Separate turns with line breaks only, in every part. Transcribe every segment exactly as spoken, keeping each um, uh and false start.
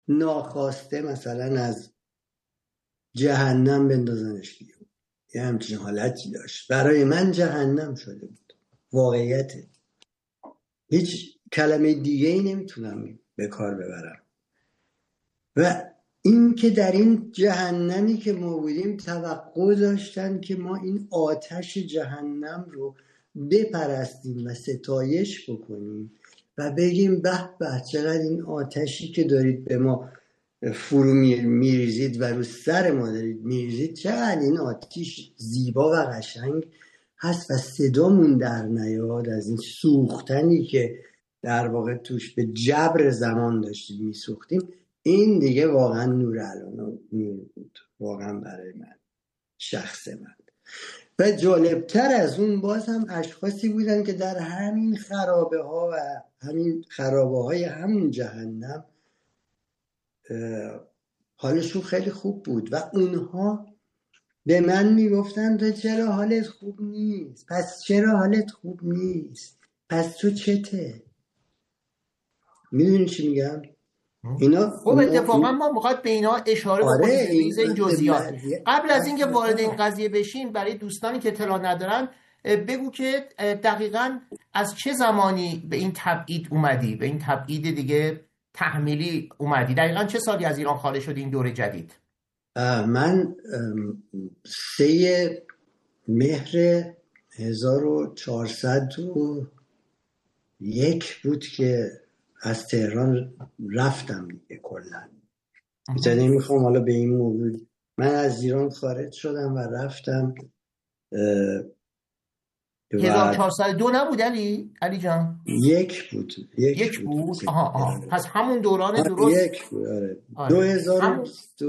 ناخواسته مثلا از جهنم بندازنش بیرون. یه همچین حالتی داشت. برای من جهنم شده بود. واقعیته. هیچ کلمه دیگه ای نمیتونم به کار ببرم. و این که در این جهنمی که ما بودیم توقع داشتن که ما این آتش جهنم رو بپرستیم و ستایش بکنیم و بگیم به به چقدر این آتشی که دارید به ما فرو میریزید و رو سر ما دارید میریزید چقدر این آتش زیبا و قشنگ هست و صدامون در نیاد از این سوختنی که در واقع توش به جبر زمان داشتیم میسوختیم. این دیگه واقعا نور الان نور بود واقعا برای من، شخص من. و جالبتر از اون باز هم اشخاصی بودن که در همین خرابه ها و همین خرابه های همون جهنم حالشون خیلی خوب بود و اونها به من میگفتن تو چرا حالت خوب نیست؟ پس چرا حالت خوب نیست؟ پس تو چته؟ میدونی چی میگم؟
اینا خب اتفاقا ما میخواد به اینا اشاره
آره
بکنیم این جزئیات. قبل از اینکه وارد این قضیه بشیم برای دوستانی که اطلاع ندارن بگو که دقیقاً از چه زمانی به این تبعید اومدی، به این تبعید دیگه تحمیلی اومدی؟ دقیقاً چه سالی از ایران خارج شدی این دوره جدید؟
من سه مهر هزار و چهارصد و یک بود که از تهران رفتم دیگه. کلا بیچاره نمیخوام حالا به این موضوع. من از ایران خارج شدم و رفتم.
هزار و چهارصد و دو نبود علی؟ علی جان
یک بود. یک,
یک بود, بود. آها آها. پس همون دوران
درست یک بود. آره. آره. دو هزار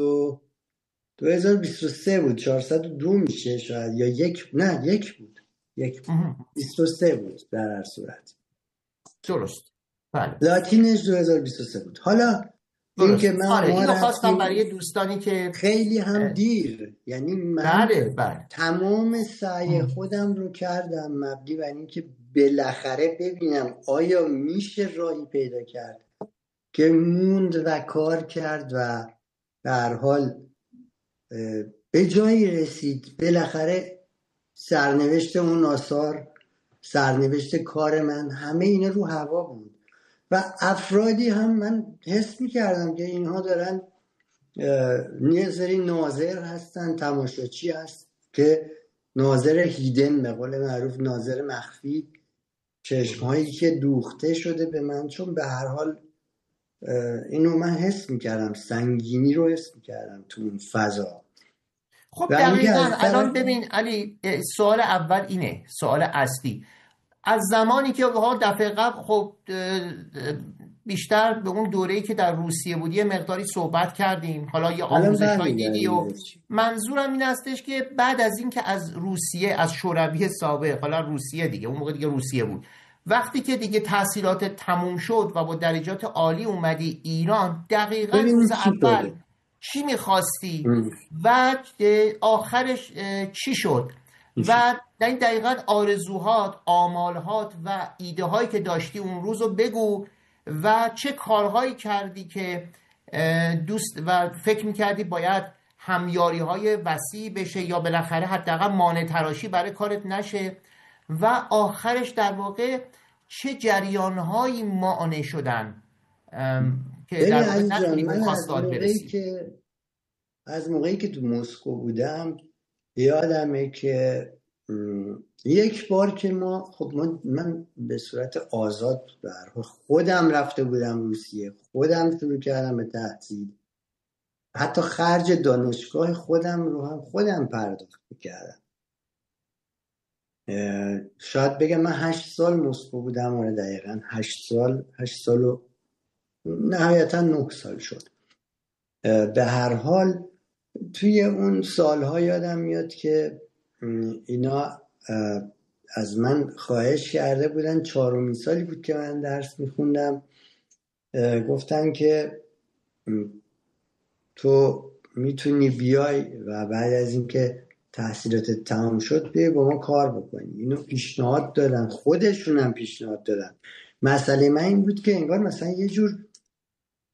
و بیست و سه بود. چهارصد و دو میشه شاید یا یک. نه یک بود. یک بود. بیست و سه بود در هر صورت.
درست. بله.
لاتینش دو هزار و بیست و سه بود. حالا این که من
آره اینو خواستم برای دوستانی که
خیلی هم دیر، یعنی من
بله بله.
تمام سعی خودم رو کردم مبنی بر این که بالاخره ببینم آیا میشه راهی پیدا کرد که موند و کار کرد و به هر حال به جایی رسید. بالاخره سرنوشت اون آثار، سرنوشت کار من، همه اینا رو هوا بود و افرادی هم من حس می‌کردم که اینها دارن یه سری ناظر هستن، تماشاچی هست که ناظر هیدن به قول معروف، ناظر مخفی، چشم‌هایی که دوخته شده به من، چون به هر حال اینو من حس می‌کردم، سنگینی رو حس می‌کردم تو اون فضا.
خب دقیقاً الان ببین علی، سوال اول اینه، سوال اصلی، از زمانی که دفعه قبل خب بیشتر به اون دوره‌ای که در روسیه بودی یه مقداری صحبت کردیم، حالا یه آموزش‌های دیدی و منظورم این هستش که بعد از این که از روسیه، از شوروی سابق، حالا روسیه دیگه، اون موقع دیگه روسیه بود، وقتی که دیگه تحصیلات تموم شد و با درجات عالی اومدی ایران، دقیقاً روز اول چی می‌خواستی و آخرش چی شد و در این دقیقاً آرزوهات، آمالهات و ایده هایی که داشتی اون روز رو بگو و چه کارهایی کردی که دوست و فکر میکردی باید همیاری های وسیع بشه یا بالاخره حداقل مانع تراشی برای کارت نشه و آخرش در واقع چه جریان هایی مانع شدن که در واقع نتونی به خواستات برسی.
که از موقعی که تو مسکو بودم یادمه که یک بار که ما خب من, من به صورت آزاد در خودم رفته بودم روسیه، خودم شروع کردم به تحصیل، حتی خرج دانشگاه خودم رو هم خودم پرداخت کردم. شاید بگم من هشت سال مسکو بودم. آره دقیقا هشت سال هشت سال و نهایتا نه سال شد. به هر حال توی اون سالها یادم میاد که اینا از من خواهش کرده بودن، چهارمین سالی بود که من درس میخوندم، گفتن که تو میتونی بیای و بعد از اینکه تحصیلات تمام شد بیای با ما کار بکنی. اینو پیشنهاد دادن، خودشون هم پیشنهاد دادن. مسئله من این بود که انگار مثلا یه جور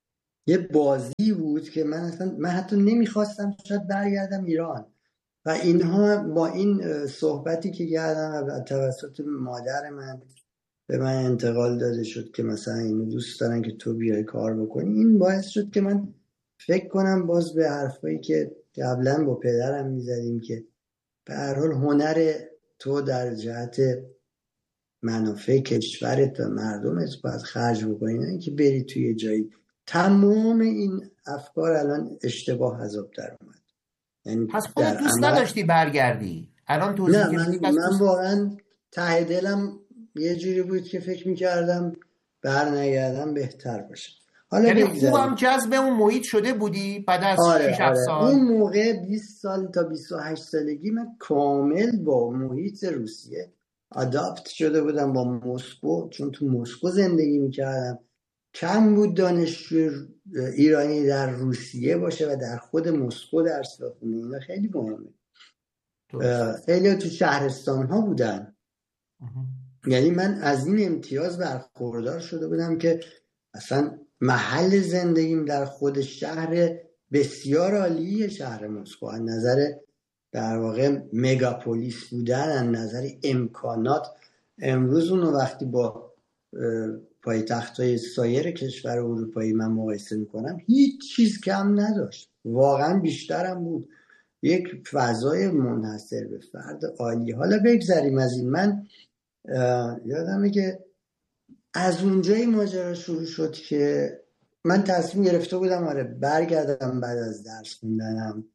یه بازی بود که من اصلا من حتی نمیخواستم شاید برگردم ایران و اینها با این صحبتی که کردم و توسط مادر من به من انتقال داده شد که مثلا اینو دوست دارن که تو بیای کار بکنی، این باعث شد که من فکر کنم باز به حرفایی که قبلا با پدرم میزدیم که به هر حال هنر تو در جهت منافع کشورت و مردمت باید خرج بکنی، نه اینکه بری توی جایی. تمام این افکار الان اشتباه حساب در اومد. یعنی
پس خودت دوست نداشتی برگردی؟ الان توضیح
نه، من, من واقعا ته دلم یه جوری بود که فکر میکردم برنگردم بهتر باشه. حالا
یعنی خوبم جذب اون محیط شده بودی بعد از
آره
شش
آره.
سال؟
اون موقع بیست سال تا بیست و هشت سالگی من کامل با محیط روسیه آداپت شده بودم، با مسکو، چون تو مسکو زندگی میکردم. کم بود دانشجو ایرانی در روسیه باشه و در خود مسکو درس بخونه. اینا خیلی مهمه. خیلی تو شهرستان ها بودن. یعنی من از این امتیاز برخوردار شده بودم که اصلا محل زندگیم در خود شهر بسیار عالی شهر مسکو، از نظر در واقع مگاپولیس بودن، از نظر امکانات. امروز اونو وقتی با پایتخت‌های سایر کشور اروپایی من مقایسه میکنم، هیچ چیز کم نداشت، واقعا بیشترم بود. یک فضای منحصر به فرد عالی. حالا بگذریم از این. من یادمه که از اونجایی ماجرا شروع شد که من تصمیم گرفته بودم آره برگردم بعد از درس خوندنم.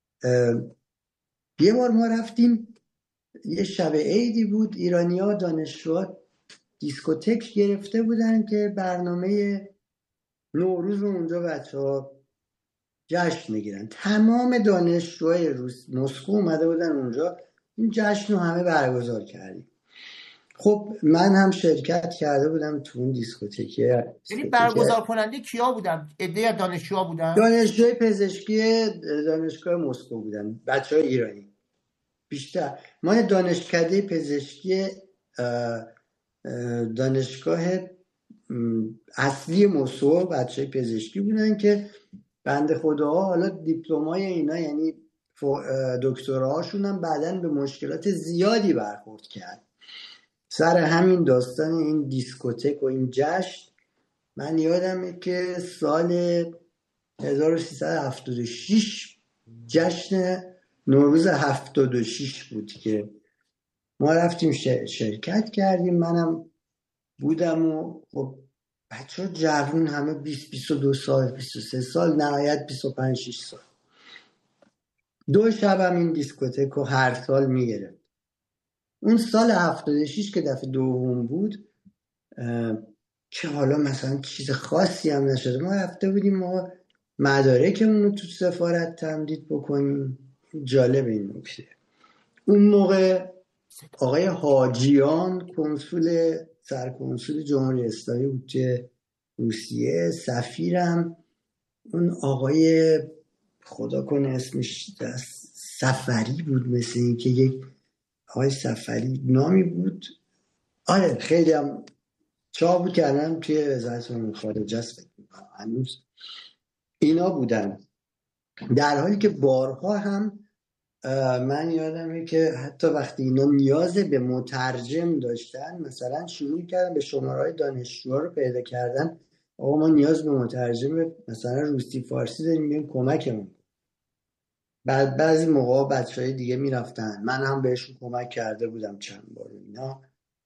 یه بار ما رفتیم، یه شب عیدی بود، ایرانی‌ها دانشجوها دیسکوتک گرفته بودن که برنامه نوروز اونجا بچه‌ها جشن میگیرن. تمام دانشجوهای روس مسکو اومده بودن اونجا، این جشن رو همه برگزار کردیم. خب من هم شرکت کرده بودم تو اون دیسکوتکه.
یعنی برگزار کننده کیا بودن؟ عده از دانشجوها بودن؟
دانشجوی پزشکی دانشگاه مسکو بودن، بچهای ایرانی بیشتر. ما دانشکده پزشکی دانشگاه اصلی مسکو بچهای پزشکی بودن که بنده خداها حالا دیپلمای اینا یعنی دکتراهاشون هم بعدن به مشکلات زیادی برخورد کرد سر همین داستان این دیسکوتک و این جشن. من یادمه که سال هزار و سیصد و هفتاد و شش جشن نوروز هفتاد و شش بود که ما رفتیم شرکت کردیم. منم بودم و خب بچه ها جوون همه بیست بیست و دو سال، بیست و سه سال، نهایت بیست و پنج شش سال. دو شبم این دیسکوتک رو هر سال میگرفت. اون سال هفتاد و شش که دفعه دوم بود که حالا مثلا چیز خاصی هم نشده، ما رفته بودیم ما مدارکمون رو تو سفارت تمدید بکنیم. جالب این نکته، اون موقع آقای حاجیان کنسول سرکنسول جمهوری اسلامی بود که روسیه، سفیرم اون آقای خدا کنه اسمش سفری بود، مثل این که یک آقای سفری نامی بود. آره خیلی هم چا بود که الان توی وزارت امور خارجه است هنوز. اینا بودن، در حالی که بارها هم من یادمه که حتی وقتی اینا نیاز به مترجم داشتن مثلا شروع کردن به شماره‌های دانشجوها رو پیدا کردن، آقا ما نیاز به مترجم مثلا روسی فارسی داریم، بیاین کمکمون. بعد بعضی موقع بچهای دیگه میرفتن، من هم بهشون کمک کرده بودم چند بار اینا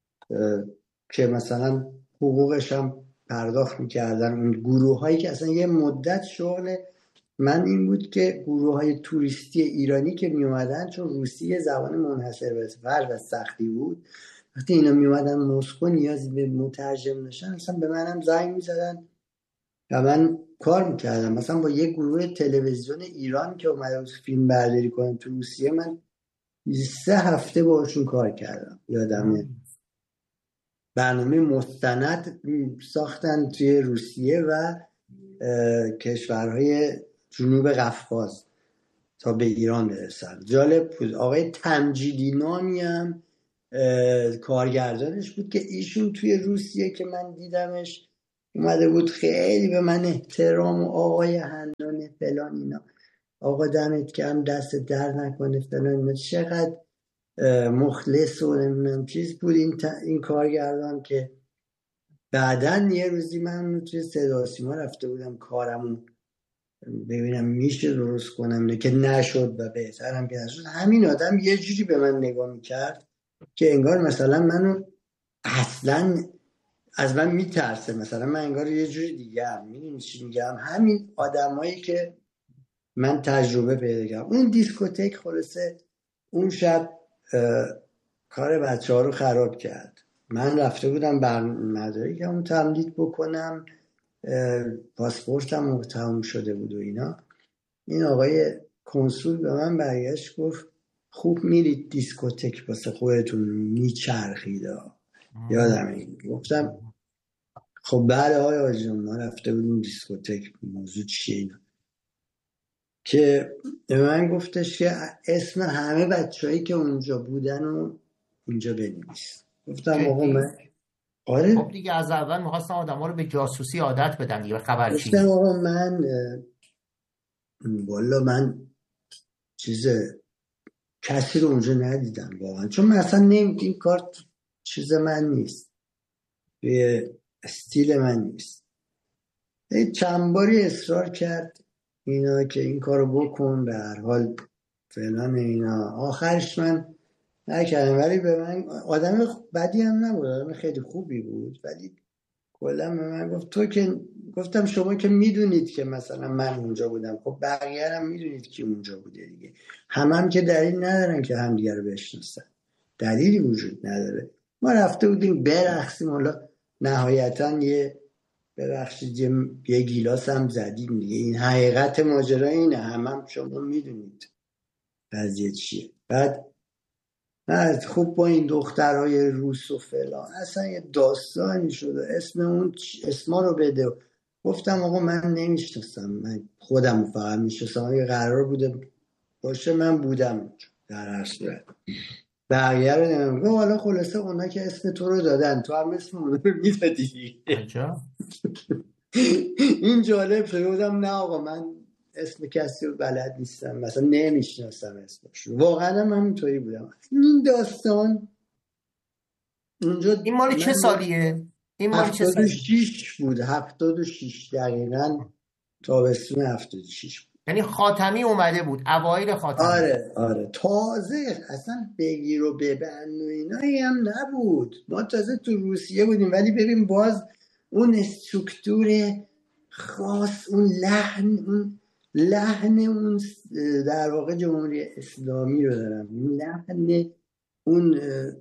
که مثلا حقوقش هم پرداخت میکردن. اون گروه هایی که اصلا یه مدت شغل من این بود که گروه های توریستی ایرانی که می اومدن، چون روسی زبان منحصر به فرد و سختی بود، وقتی اینا می اومدن مسکو نیازی به مترجم داشتن اصلا به منم زنگ می زدن و من کار میکردم. مثلا با یک گروه تلویزیون ایران که اومده فیلم برداری کنن تو روسیه، من سه هفته باشون کار کردم. یادمه برنامه مستند ساختن توی روسیه و کشورهای جنوب قفقاز تا به ایران برسن. جالب بود. آقای تمجیدی نامی هم کارگردانش بود که ایشون توی روسیه که من دیدمش اومده بود خیلی به من احترام و آقای حنان فلان اینا، آقا دمت گرم دست در نکنه فلان اینا، چقدر مخلص و نمیدونم چیز بود این, این کارگردان که بعدن یه روزی من توی صدا و سیما رفته بودم کارمو ببینم میشه درست کنم که نشد و بهترم که نشد. همین آدم یه جوری به من نگاه میکرد که انگار مثلا منو اصلا از من میترسه، مثلا من انگار یه جوری دیگه هم میدونی چی میگم. همین آدمایی که من تجربه پیدا کردم. اون دیسکوتک خلاصه اون شب کار بچه ها رو خراب کرد. من رفته بودم بر مدارکم تمدید بکنم، پاسپورتم تموم شده بود و اینا. این آقای کنسول به من برگشت گفت خوب میرید دیسکوتک واسه خودتون میچرخید. یادم این گفتم خب بله آقای آجان ما رفته بودیم دیسکوتک، موضوع چیه اینا؟ که به من گفتش که اسم همه بچه‌هایی که اونجا بودن و اینجا بنویس. گفتم آقا من آره
خب دیگه از اول می‌خواستم آدم‌ها رو به جاسوسی عادت بدن دیگه، خبرچینی.
گفتم آقا من والا من چیز کسی رو اونجا ندیدم واقعا، چون من اصلا نمیدونم این کار چیز من نیست، به استیل من نیست. چند باری اصرار کرد اینا که این کارو بکن به هر حال فلان اینا. آخرش من نکردم، ولی به من آدم بدی هم نبود، آدم خیلی خوبی بود، ولی کلا به من گفت تو که، گفتم شما که میدونید که مثلا من اونجا بودم، خب بقیه هم میدونید که اونجا بوده دیگه، همه هم که دلیل ندارن که همدیگه رو بشناسن، دلیلی وجود نداره. ما رفته بودیم برقصیم، حالا نهایتا یه ببخشید یه, یه گیلاس هم زدیم دیگه. این حقیقت ماجرا اینه، همه هم شما میدونید قضیه چیه. بعد نه خوب با این دخترهای روس و فلان اصلا یه داستانی شده، اسم اون اسما رو بده. گفتم آقا من نمیشناسم، من خودم فقط میشناسم، یه قرار بوده باشه من بودم در هر صورت، بقیه رو نمیدونم. حالا خلاصه اونا که اسم تو رو دادن تو هم اسم اون رو میدادی. این جالب شده. بودم نه آقا من اسم کسی رو بلد نیستم، مثلا نمیشناسم اسمش. واقعا من همینطوری بودم. این داستان اونجا
این مال چه سالیه؟ این مال چه
هفتاد و شش بود، هفتاد و شش دقیقاً تابستون هفتاد و شش بود.
یعنی خاتمی اومده بود اوایل خاتمی.
آره آره تازه اصلا بگیر و ببند و اینایی هم نبود. ما تازه تو روسیه بودیم، ولی ببین باز اون استرکتور خاص، اون لحن، اون لحن اون در واقع جمهوری اسلامی رو دارم، اون لحن اون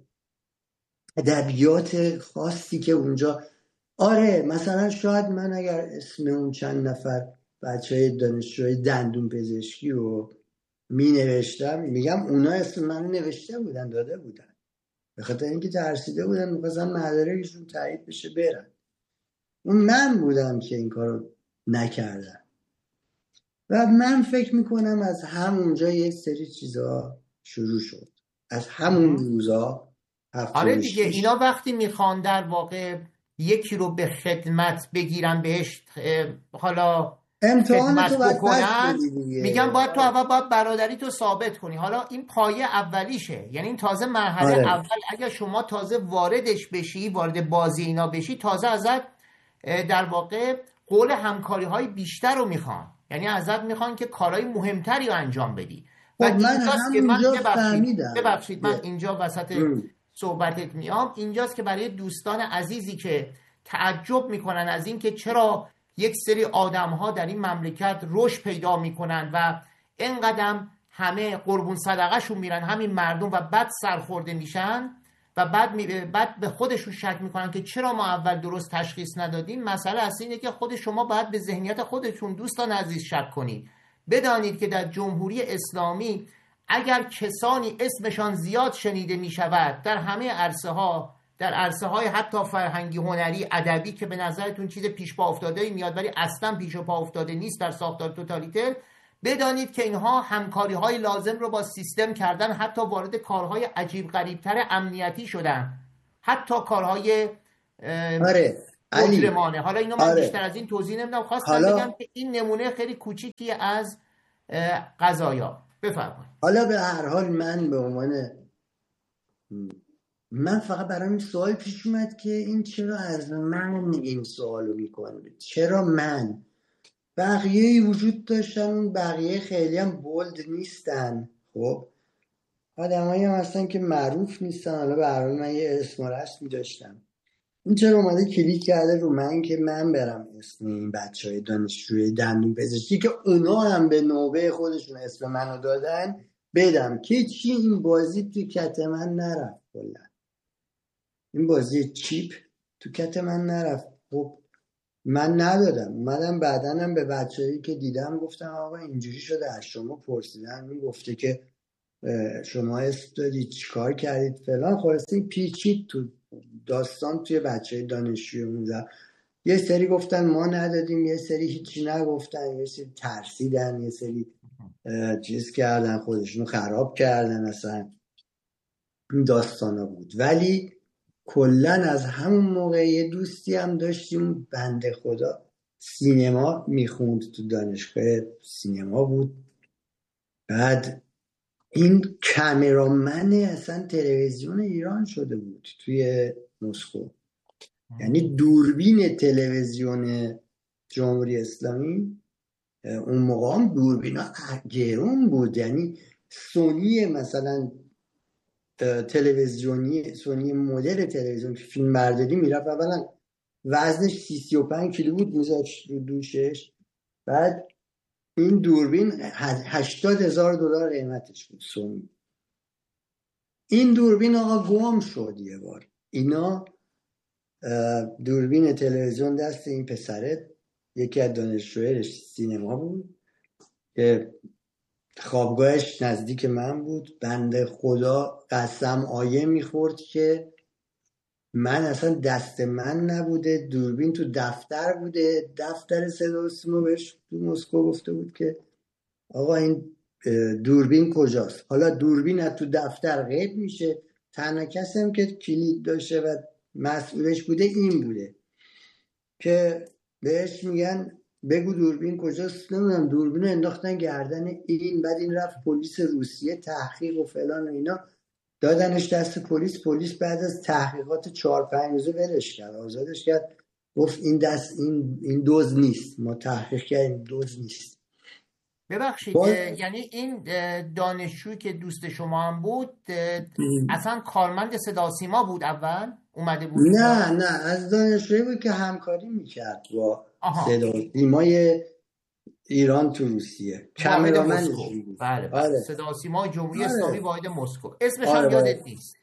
ادبیات خاصی که اونجا. آره مثلا شاید من اگر اسم اون چند نفر بچه دانشجوی دندون پزشکی رو می نوشتم، میگم اونا اسم من نوشته بودن داده بودن، به خاطر اینکه ترسیده بودن می‌خواستن مدارکشون تایید بشه برن. اون من بودم که این کارو نکردم. و من فکر میکنم از همونجا یک سری چیزا شروع شد، از همون روزا.
آره دیگه اینا وقتی میخوان در واقع یکی رو به خدمت بگیرن بهش حالا خدمت بکنن، میگن باید تو اول باید برادری تو ثابت کنی. حالا این پایه اولیشه، یعنی این تازه مرحله آره. اول اگر شما تازه واردش بشی، وارد بازی اینا بشی، تازه ازت در واقع قول همکاری های بیشتر رو میخوان، یعنی ازت میخوان که کارهای مهمتری رو انجام بدی. و اینجاست که من ببخشید ببخشید من اینجا وسط ام. صحبتت میام، اینجاست که برای دوستان عزیزی که تعجب میکنن از این که چرا یک سری آدم ها در این مملکت رشد پیدا میکنن و اینقدر همه قربون صدقه شون میرن همین مردم و بعد سرخورده میشن و بعد می... بعد به خودشون شک میکنن که چرا ما اول درست تشخیص ندادیم. مسئله اصلی اینه که خود شما باید به ذهنیت خودتون دوستان عزیز شک کنید. بدانید که در جمهوری اسلامی اگر کسانی اسمشان زیاد شنیده می شود در همه عرصه ها، در عرصه های حتی فرهنگی، هنری، ادبی که به نظرتون چیز پیش پا افتاده میاد ولی اصلا پیش پا افتاده نیست در ساختار توتالیتر، بدانید که اینها همکاری های لازم رو با سیستم کردن، حتی وارد کارهای عجیب غریبتر امنیتی شدن، حتی کارهای
آره
مجرمانه. حالا اینو من
آره.
بیشتر از این توضیح نمیدم، خواستم
حالا...
بگم که این نمونه خیلی کوچیکی از قضایا. بفرمایید.
حالا به هر حال من به عنوان من فقط برام این سوال پیش اومد که این چرا از من این سوالو میکنه، چرا من؟ بقیه وجود داشتن، اون بقیه خیلی هم بولد نیستن، خب آدمایی هم هستن که معروف نیستن. حالا به هر حال من یه اسم و رسمی داشتم، این چرا اومده کلیک کرده رو من که من برم اسم این بچه های دانشجوی دندون پزشکی که اونا هم به نوبه خودشون اسم منو دادن بدم که چی؟ این بازی تو کت من نرفت، کلا این بازی چیپ تو کت من نرفت. خب من ندادم، اومدم بعدنم به بچه‌ای که دیدم گفتم آقا اینجوری شده، از شما پرسیدن، این گفته که شما اسم دادید چیکار کردید فلان. خلاصه پیچید تو داستان توی بچه دانشجوی اونجا. یه سری گفتن ما ندادیم، یه سری هیچی نگفتن، یه سری ترسیدن، یه سری چیز کردن، خودشونو خراب کردن. اصلا این داستانا بود. ولی کلن از همون موقع یه دوستی هم داشتیم بنده خدا سینما میخوند، تو دانشگاه سینما بود. بعد این کامرامن اصلا تلویزیون ایران شده بود توی مسکو، یعنی دوربین تلویزیون جمهوری اسلامی اون موقع هم دوربین ها گرون بود. یعنی سونی مثلا تلویزیونی، سونی مدل تلویزیون که فیلم برداری میرفت اولا وزنش سی سی و پنج کیلو بود میذاشت رو دوشش. بعد این دوربین هشتاد هزار دلار قیمتش بود سونی. این دوربین آقا گم شد یه بار. اینا دوربین تلویزیون دست این پسره، یکی از دانشجویش سینما بود که خوابگاهش نزدیک من بود. بنده خدا قسم آیه میخورد که من اصلا دست من نبوده، دوربین تو دفتر بوده. دفتر صدا و سیما بهش تو مسکو گفته بود که آقا این دوربین کجاست. حالا دوربین از تو دفتر غیب میشه، تنها کسی هم که کلید داشته و مسئولش بوده این بوده که بهش میگن بگو دوربین کجاست. نمیدونم دوربین رو انداختن گردن این. بعد این رفت پلیس روسیه تحقیق و فلان و اینا، دادنش دست پلیس. پلیس بعد از تحقیقات چهار پنج روزه ولش کرد، آزادش کرد. گفت این دست این این دوز نیست، ما تحقیق کردیم دوز نیست.
ببخشید باز... یعنی این دانشجویی که دوست شما هم بود اصلا کارمند صدا سیما بود اول اومده بود؟
نه نه از دانشجویی بود که همکاری میکرد با صدا سیمای ایران تو روسیه، کامرامنش بود.
بله بله. صدا سیما جمهوری اسلامی واحد مسکو. اسمش هم
آره.
یادت نیست؟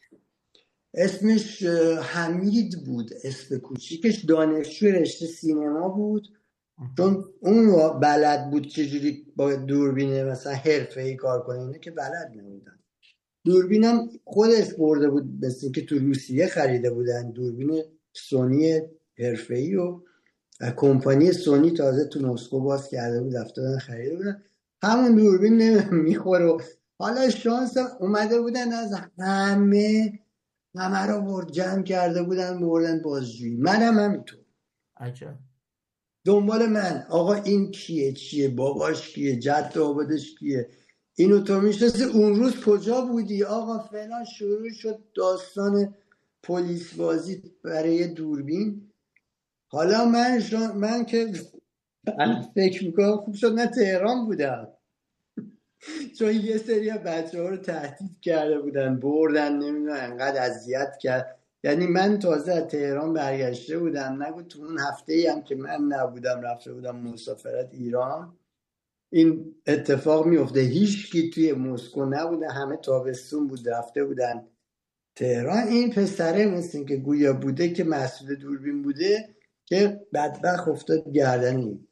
اسمش حمید بود، اسم کوچیکش. دانشجو رشته سینما بود، چون اون بلد بود چجوری با دوربین مثلا حرفه‌ای کار کنه، اینه که بلد نبودن. دوربینم خودش برده بود، مثل که تو روسیه خریده بودن دوربین سونی حرفه‌ای و کمپانی سونی تازه تو مسکو باز کرده بود، رفتن خریده بودن همون دوربین. نمیخوره. حالا شانس اومده بودن از همه همه رو برد جمع کرده بودن بردن بازجویی. منم همینطور.
عجب.
دنبال من آقا این کیه، چیه، باباش کیه، جد آبادش کیه، اینو تو میشناسی، اون روز کجا بودی آقا فلان. شروع شد داستان پلیس بازی برای دوربین. حالا من شان... من که فکر میکنم خوب شد نه تهران بودم، چون یه سری بچه ها رو تهدید کرده بودن بردن، نمیدونم انقدر اذیت کرد. یعنی من تازه از تهران برگشته بودم، نگو تو اون هفته ای هم که من نبودم رفته بودم مسافرت ایران، این اتفاق میفته. هیچ کی توی مسکو نبوده، همه تابستون بود رفته بودن تهران. این پسره مثل این که گویا بوده که مسئول دوربین بوده که بدبخت افتاد گردنی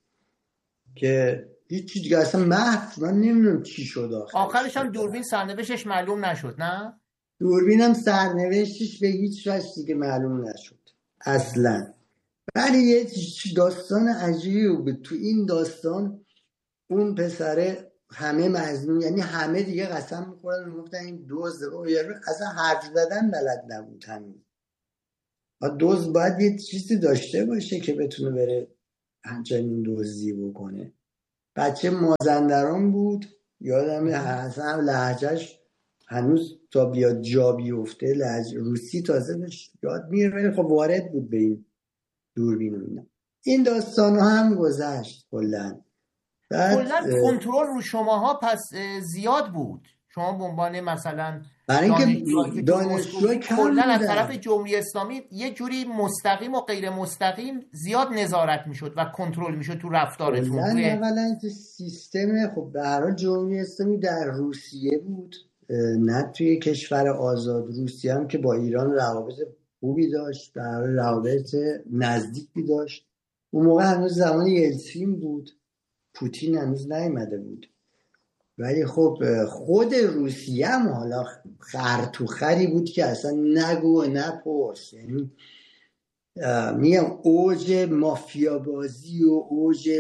که هیچ چیزی اصلا محو. من نمیدونم چی شد آخرش.
آخرش هم دوربین سرنوشتش معلوم نشد. نه
دوربینم سرنوشتش به هیچ وجه که معلوم نشد اصلا. ولی یه داستان عجیبی بود تو این داستان. اون پسره همه مظنون، یعنی همه دیگه قسم می‌خوردن میگفتن این دوز اصلا حرف زدن بلد نبود همین. دزد باید یه چیزی داشته باشه که بتونه بره همچنین دزدی بکنه. بچه مازندران بود، یادم اصلا لهجهش هنوز تا بیاد جا بیفته لهجه روسی تازه بهش یاد میره، ولی خب وارد بود به این دوربین و اینا. این داستان ها هم گذشت کلا.
کلا کنترل رو شماها پس زیاد بود. شما به عنوان مثلا
برای اینکه دانشجو
کلا از طرف جمهوری اسلامی یه جوری مستقیم و غیر مستقیم زیاد نظارت میشد و کنترل میشد تو رفتارتون.
اولا تو سیستم، خب به هر حال جمهوری اسلامی در روسیه بود، نه توی کشور آزاد. روسیه هم که با ایران روابط خوبی داشت، در حال روابط نزدیکی داشت. اون موقع هنوز زمان یلتسین بود، پوتین هنوز نیامده بود. ولی خب خود روسیه هم حالا خر تو خری بود که اصلا نگو و نپرس. یعنی میگم اوج مافیا بازی و اوج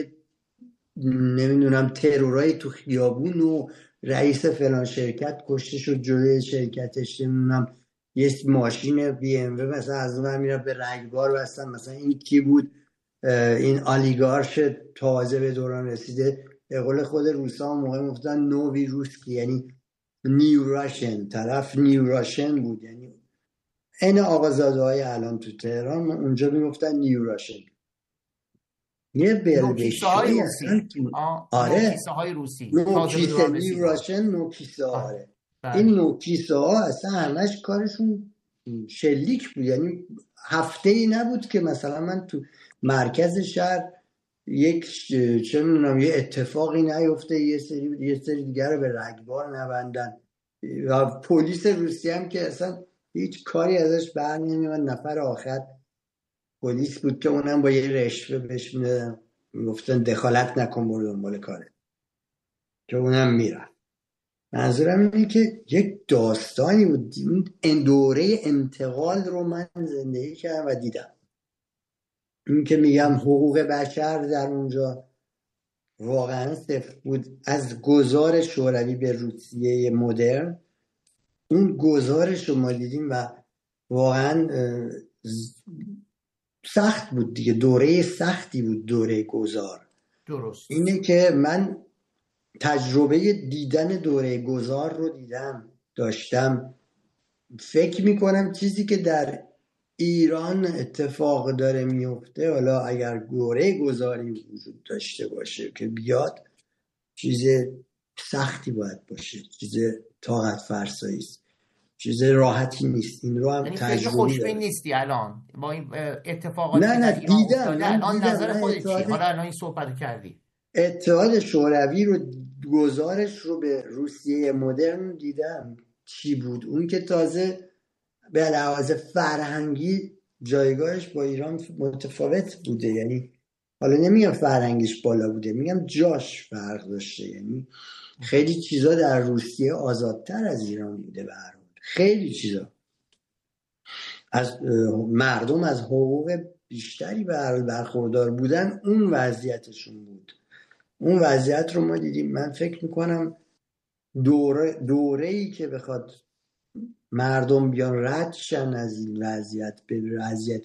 نمیدونم ترورای تو خیابون و رئیس فلان شرکت کشته شد جلوی شرکتش، نمیدونم یه ماشین بی ام و مثلا از اون میره به رگبار بستن. مثلا این کی بود؟ این آلیگارش تازه به دوران رسیده، به قول خود روسا هم موقع میگفتن نووی روسکی، یعنی نیو راشن. طرف نیو راشن بود، یعنی این آقازاده های الان تو تهران اونجا میگفتن نیو راشن. یه بلبشی
های روسی.
آره
نوکیسه های روسی
نوکیسه نیو راشن نوکیسه. آره این نوکیسه ها اصلا همش کارشون شلیک بود. یعنی هفته ای نبود که مثلا من تو مرکز شهر یک چه میدونم یه اتفاقی نیفته یه سری یه سری دیگر رو به رگبار نبندن. و پلیس روسیه هم که اصلا هیچ کاری ازش بر نمیاد. نفر آخر پلیس بود که اونم با یه رشوه بهش میدادن، میگفتن دخالت نکن برو دنبال کاره، که اونم میرن. منظورم اینه که یک داستانی بود. این دوره انتقال رو من زندگی کردم و دیدم. این که میگم حقوق بشر در اونجا واقعا صفر بود. از گذار شوروی به روسیه مدرن، اون گذارش رو ما دیدیم و واقعا سخت بود دیگه. دوره سختی بود دوره گذار.
درست.
اینه که من تجربه دیدن دوره گذار رو دیدم، داشتم. فکر میکنم چیزی که در ایران اتفاق داره میفته، حالا اگر دوره گذاری وجود داشته باشه که بیاد، چیز سختی باید باشه، چیز طاقت فرسایی است، چیز راحتی نیست. این رو هم
یعنی
تجربه
خوشبین نیستی الان با این اتفاقاتی
نه
که
نه
در ایران
دیدم.
افتاده؟ الان
دیدم.
نظر خودت چیه؟
اتحاد...
حالا الان این صحبت کردی
اتحاد شوروی رو، گزارش رو به روسیه مدرن دیدم چی بود. اون که تازه به لحاظ فرهنگی جایگاهش با ایران متفاوت بوده. یعنی حالا نمیگم فرهنگش بالا بوده، میگم جاش فرق داشته. یعنی خیلی چیزا در روسیه آزادتر از ایران بوده. به هر حال خیلی چیزا از مردم از حقوق بیشتری به هر حال برخوردار بودن. اون وضعیتشون بود. اون وضعیت رو ما دیدیم. من فکر میکنم دوره دوره‌ای که بخواد مردم بیان رد شن از این وضعیت به وضعیت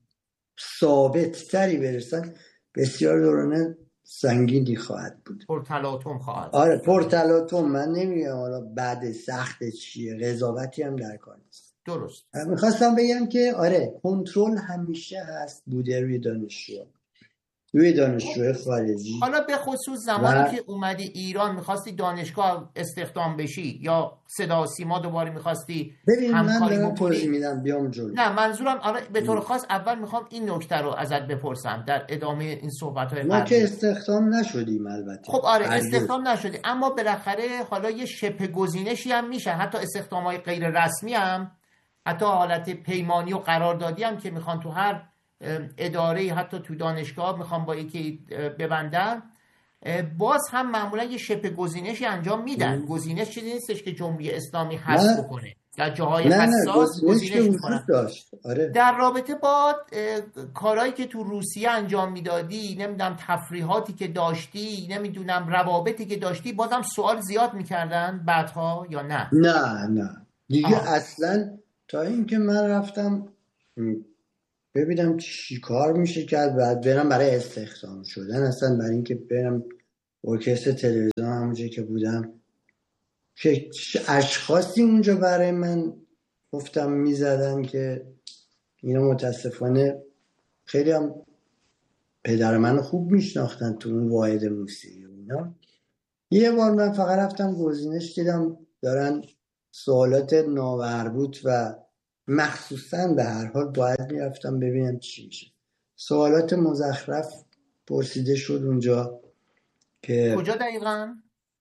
ثابت تری برسن، بسیار دورانه سنگینی خواهد بود.
پرتلاطم خواهد.
آره پرتلاطم. من نمیگم حالا بعد سخت چیه، قضاوتی هم در کار نیست.
درست.
میخواستم بگم که آره کنترل همیشه هست بوده روی دانشجو، روی دانشجوی خارجی.
حالا به خصوص زمانی و... که اومدی ایران میخواستی دانشگاه استخدام بشی یا صدا و سیما دوباره میخواستی همکاری
بکنی؟ توضیح میدم بیام جلو.
نه منظورم آره به طور خاص اول میخوام این نکته رو ازت بپرسم در ادامه این صحبت‌های
ما که استخدام نشدیم البته.
خب آره استخدام نشدی، اما بالاخره حالا یه شبه گزینشی هم میشه، حتی استخدام‌های غیر رسمی هم، حتی حالت پیمانی و قراردادی هم که میخوان تو هر اداره حتی تو دانشگاه میخوام با یکی ببندن، باز هم معمولا یه شبه گزینشی انجام میدن. گزینش چیزی نیستش که جمهوری اسلامی حذف بکنه، در جاهای
نه
حساس
نه
گزینش میکنن.
آره.
در رابطه با کارهایی که تو روسیه انجام میدادی، نمیدونم تفریحاتی که داشتی، نمیدونم روابطی که داشتی، بازم سوال زیاد میکردن بعدها یا نه؟
نه نه دیگه آه. اصلا تا اینکه من رفتم ببینم چی کار میشه کرد، بعد برم برای استخدام شدن، اصلا برای اینکه برم ارکستر تلویزیون همونجا که بودم که اشخاصی اونجا برای من گفتم میزدن که اینا متاسفانه خیلی هم پدر من خوب میشناختن تو اون واحد موسیقی و اینا. یه بار من فقط رفتم گزینش دیدم دارن سوالات نامربوط و مخصوصا به هر حال باید میرفتم ببینم چی میشه، سوالات مزخرف پرسیده شد اونجا که
کجا دقیقاً؟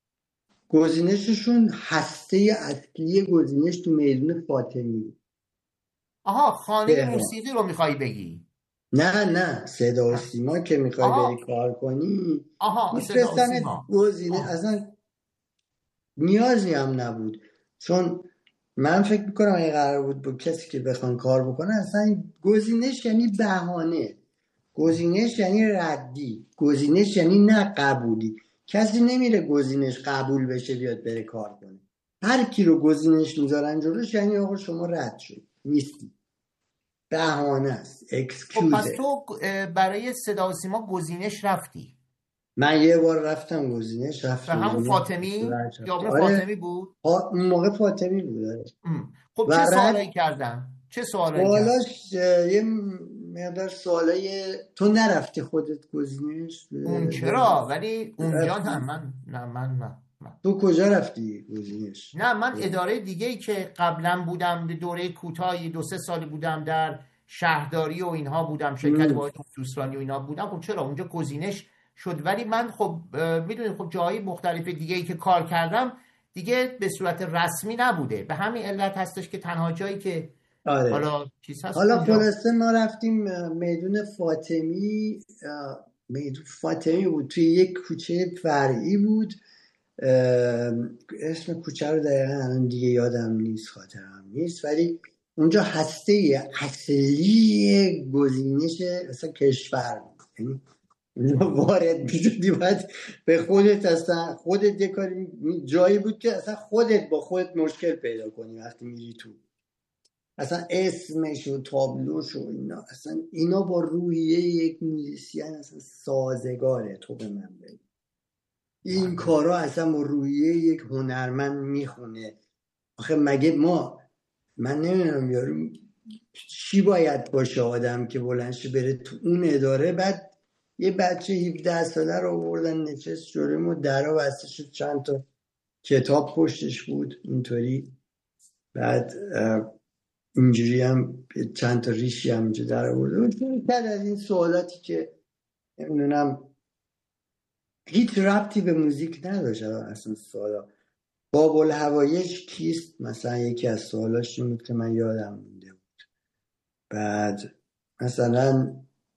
گزینششون هسته اصلی گزینش تو میدون فاطمی.
آها خانه موسیقی رو میخوای بگی؟
نه نه صدا و سیما که میخوای بری کار کنی میفرستن گزینه، اصلا نیازی هم نبود، چون من فکر میکنم اگه قرار بود با کسی که بخوان کار بکنه اصلا گزینش یعنی بهانه، گزینش یعنی ردی، گزینش یعنی نه قبولی. کسی نمیره گزینش قبول بشه بیاد بره کار کنه. هر کی رو گزینش میذارن جلوش یعنی آقا شما رد شد نیستی، بهانه است، اکسکیوزه.
پس تو برای صدا و سیما گزینش رفتی؟
من یه بار رفتم گزینش، رفتم
همون فاطمی یا اون
آره.
فاطمی بود؟
اون موقع فاطمی بود.
خب چه سوالایی کردن؟ چه سوالایی کردن؟
سوالاش یه مقدار سوالای تو نرفتی خودت گزینش؟
اون چرا؟ ولی اونجا نه من نه من نه من.
تو کجا رفتی گزینش؟
نه من اداره دیگه‌ای که قبلا بودم دوره کوتاهی دو سه سالی بودم در شهرداری و اینها بودم، شرکت واحد دوسترانی و اینها بودم. خب چرا اونجا گزینش شد، ولی من خب میدونید خب جاهای مختلف دیگه‌ای که کار کردم دیگه به صورت رسمی نبوده، به همین علت هستش که تنها جایی که
آره.
حالا چیز هست
حالا خلاصه ما رفتیم میدون فاطمی، میدون فاطمی بود توی یک کوچه فرعی بود، اسم کوچه رو دقیقا الان دیگه یادم نیست، خاطرم نیست، ولی اونجا هسته اصلی گزینش اصلا کشور بود. یعنی وارد میشدی باید به خودت اصلا خودت یه کاری جایی بود که اصلا خودت با خودت مشکل پیدا کنی وقتی میری تو، اصلا اسمش و تابلوش و اینا، اصلا اینا با روحیه یک موزیسین اصلا سازگاره. تو به من بگی این کارا اصلا با روحیه یک هنرمند میخونه. آخه مگه ما من نمیدونم یارو چی باید باشه آدم که بلندشه بره تو اون اداره، بعد یه بچه هفده ساله رو آوردن نشست جلوی ما، درا بسته شد، چند تا کتاب پشتش بود اینطوری، بعد اینجوری هم چند تا ریشی هم اینجا در آورده بود. از این سوالاتی که نمیدونم هیچ ربطی به موزیک نداشت اصلا سوالا. باب الهوایج کیست مثلا یکی از سوالاش این بود که من یادم مونده بود. بعد مثلا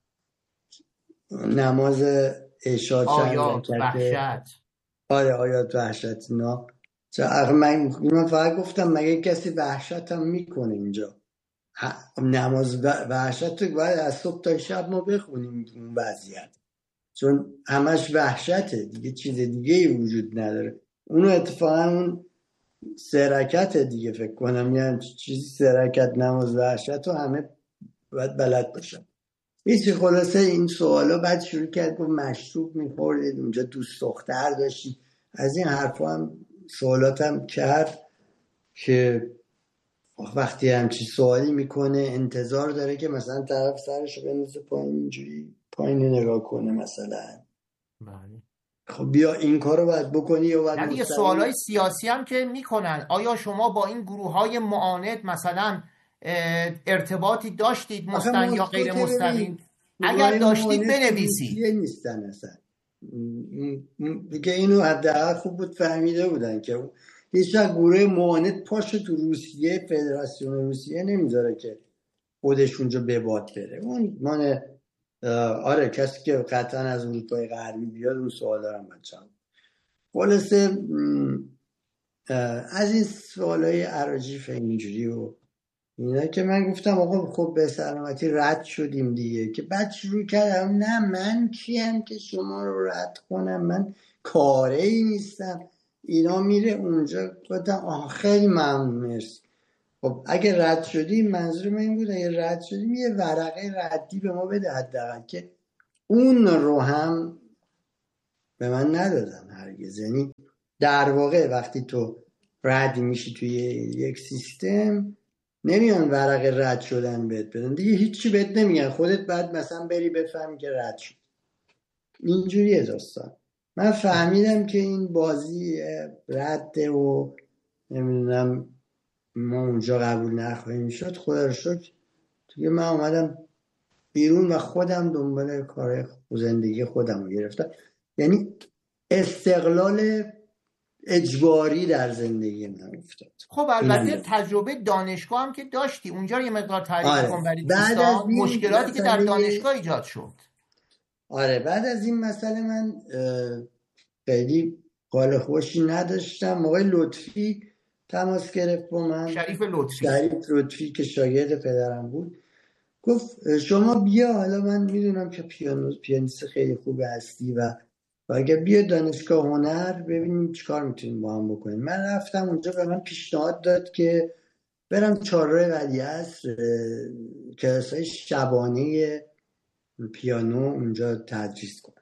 نماز عشا
آیات وحشت،
آره آیات وحشت اینا، من من فقط گفتم مگه کسی وحشت هم میکنه اینجا؟ نماز وحشت رو باید از صبح تا شب ما بخونیم اون وضعیت، چون همش وحشته دیگه، چیز دیگه ای وجود نداره. اونو اتفاقا اون سرکت دیگه فکر کنم یعنی چیزی سرکت نماز وحشت رو همه باید بلد باشن. هیچی خلاصه این سوالا بعد شروع کرد گفت مشروب میخوردید اونجا، دوست دختر داشتید، از این حرفا هم سوالات هم کرد که وقتی همچی سوالی میکنه انتظار داره که مثلا طرف سرشو بندازه پایین اینجوری پایین نگاه کنه مثلا.
بله.
خب بیا این کارو باید بکنی یا باید
یعنی سوالای سیاسی هم که میکنن، آیا شما با این گروه های معاند مثلا ارتباطی داشتید مستقیم یا غیر مستقیم؟ اگر داشتید بنویسید.
نیستن اصلا دیگه، اینو حداقل خوب بود فهمیده بودن که هیچ وقت گروه معاند پاشو تو روسیه، فدراسیون روسیه نمیذاره که خودش اونجا به باد بره. اون مانه آره کسی که قطعا از اروپای غربی بیاد اون سوال دارم بچه‌ها. خلاصه از این سوالای عراجیف اینجوری و اینا که من گفتم آقا خب به سلامتی رد شدیم دیگه، که بعد شروع کردم نه من کیم که شما رو رد کنم، من کاره ای نیستم. اینا میره اونجا گفتم آه خیلی ممنون مرسی. خب اگه رد شدیم، منظور من این بود اگه رد شدیم یه ورقه ردی به ما بده حداقل، که اون رو هم به من ندادن هرگز. یعنی در واقع وقتی تو رد میشی توی یک سیستم، نمیان ورق رد شدن بهت بدن دیگه، هیچی بهت نمیگن، خودت بعد مثلا بری بفهمی که رد شد. اینجوریه داستان. من فهمیدم که این بازی رده و نمیدونم ما اونجا قبول نخواهیم شد، خدا رو شکر دیگه من اومدم بیرون و خودم دنبال کار زندگی خودم رو گرفتم. یعنی استقلال اجباری در زندگی من افتاد.
خب البته تجربه دانشگاه هم که داشتی اونجا، یه مقدار تعریف
آره.
کن برای دوستان مشکلاتی که در دانشگاه ایجاد شد.
آره بعد از این مسئله من خیلی حال خوشی نداشتم. آقای لطفی تماس گرفت با من،
شریف لطفی
شریف لطفی که شاگرد پدرم بود، گفت شما بیا، حالا من میدونم که پیانو پیانیست خیلی خوب هستی و و اگه بیا دانشگاه هنر ببینیم چیکار میتونیم با هم بکنیم. من رفتم اونجا، به من پیشنهاد داد که برم چهارراه ولیعصر کلاسای شبانه پیانو اونجا تدریس کنم.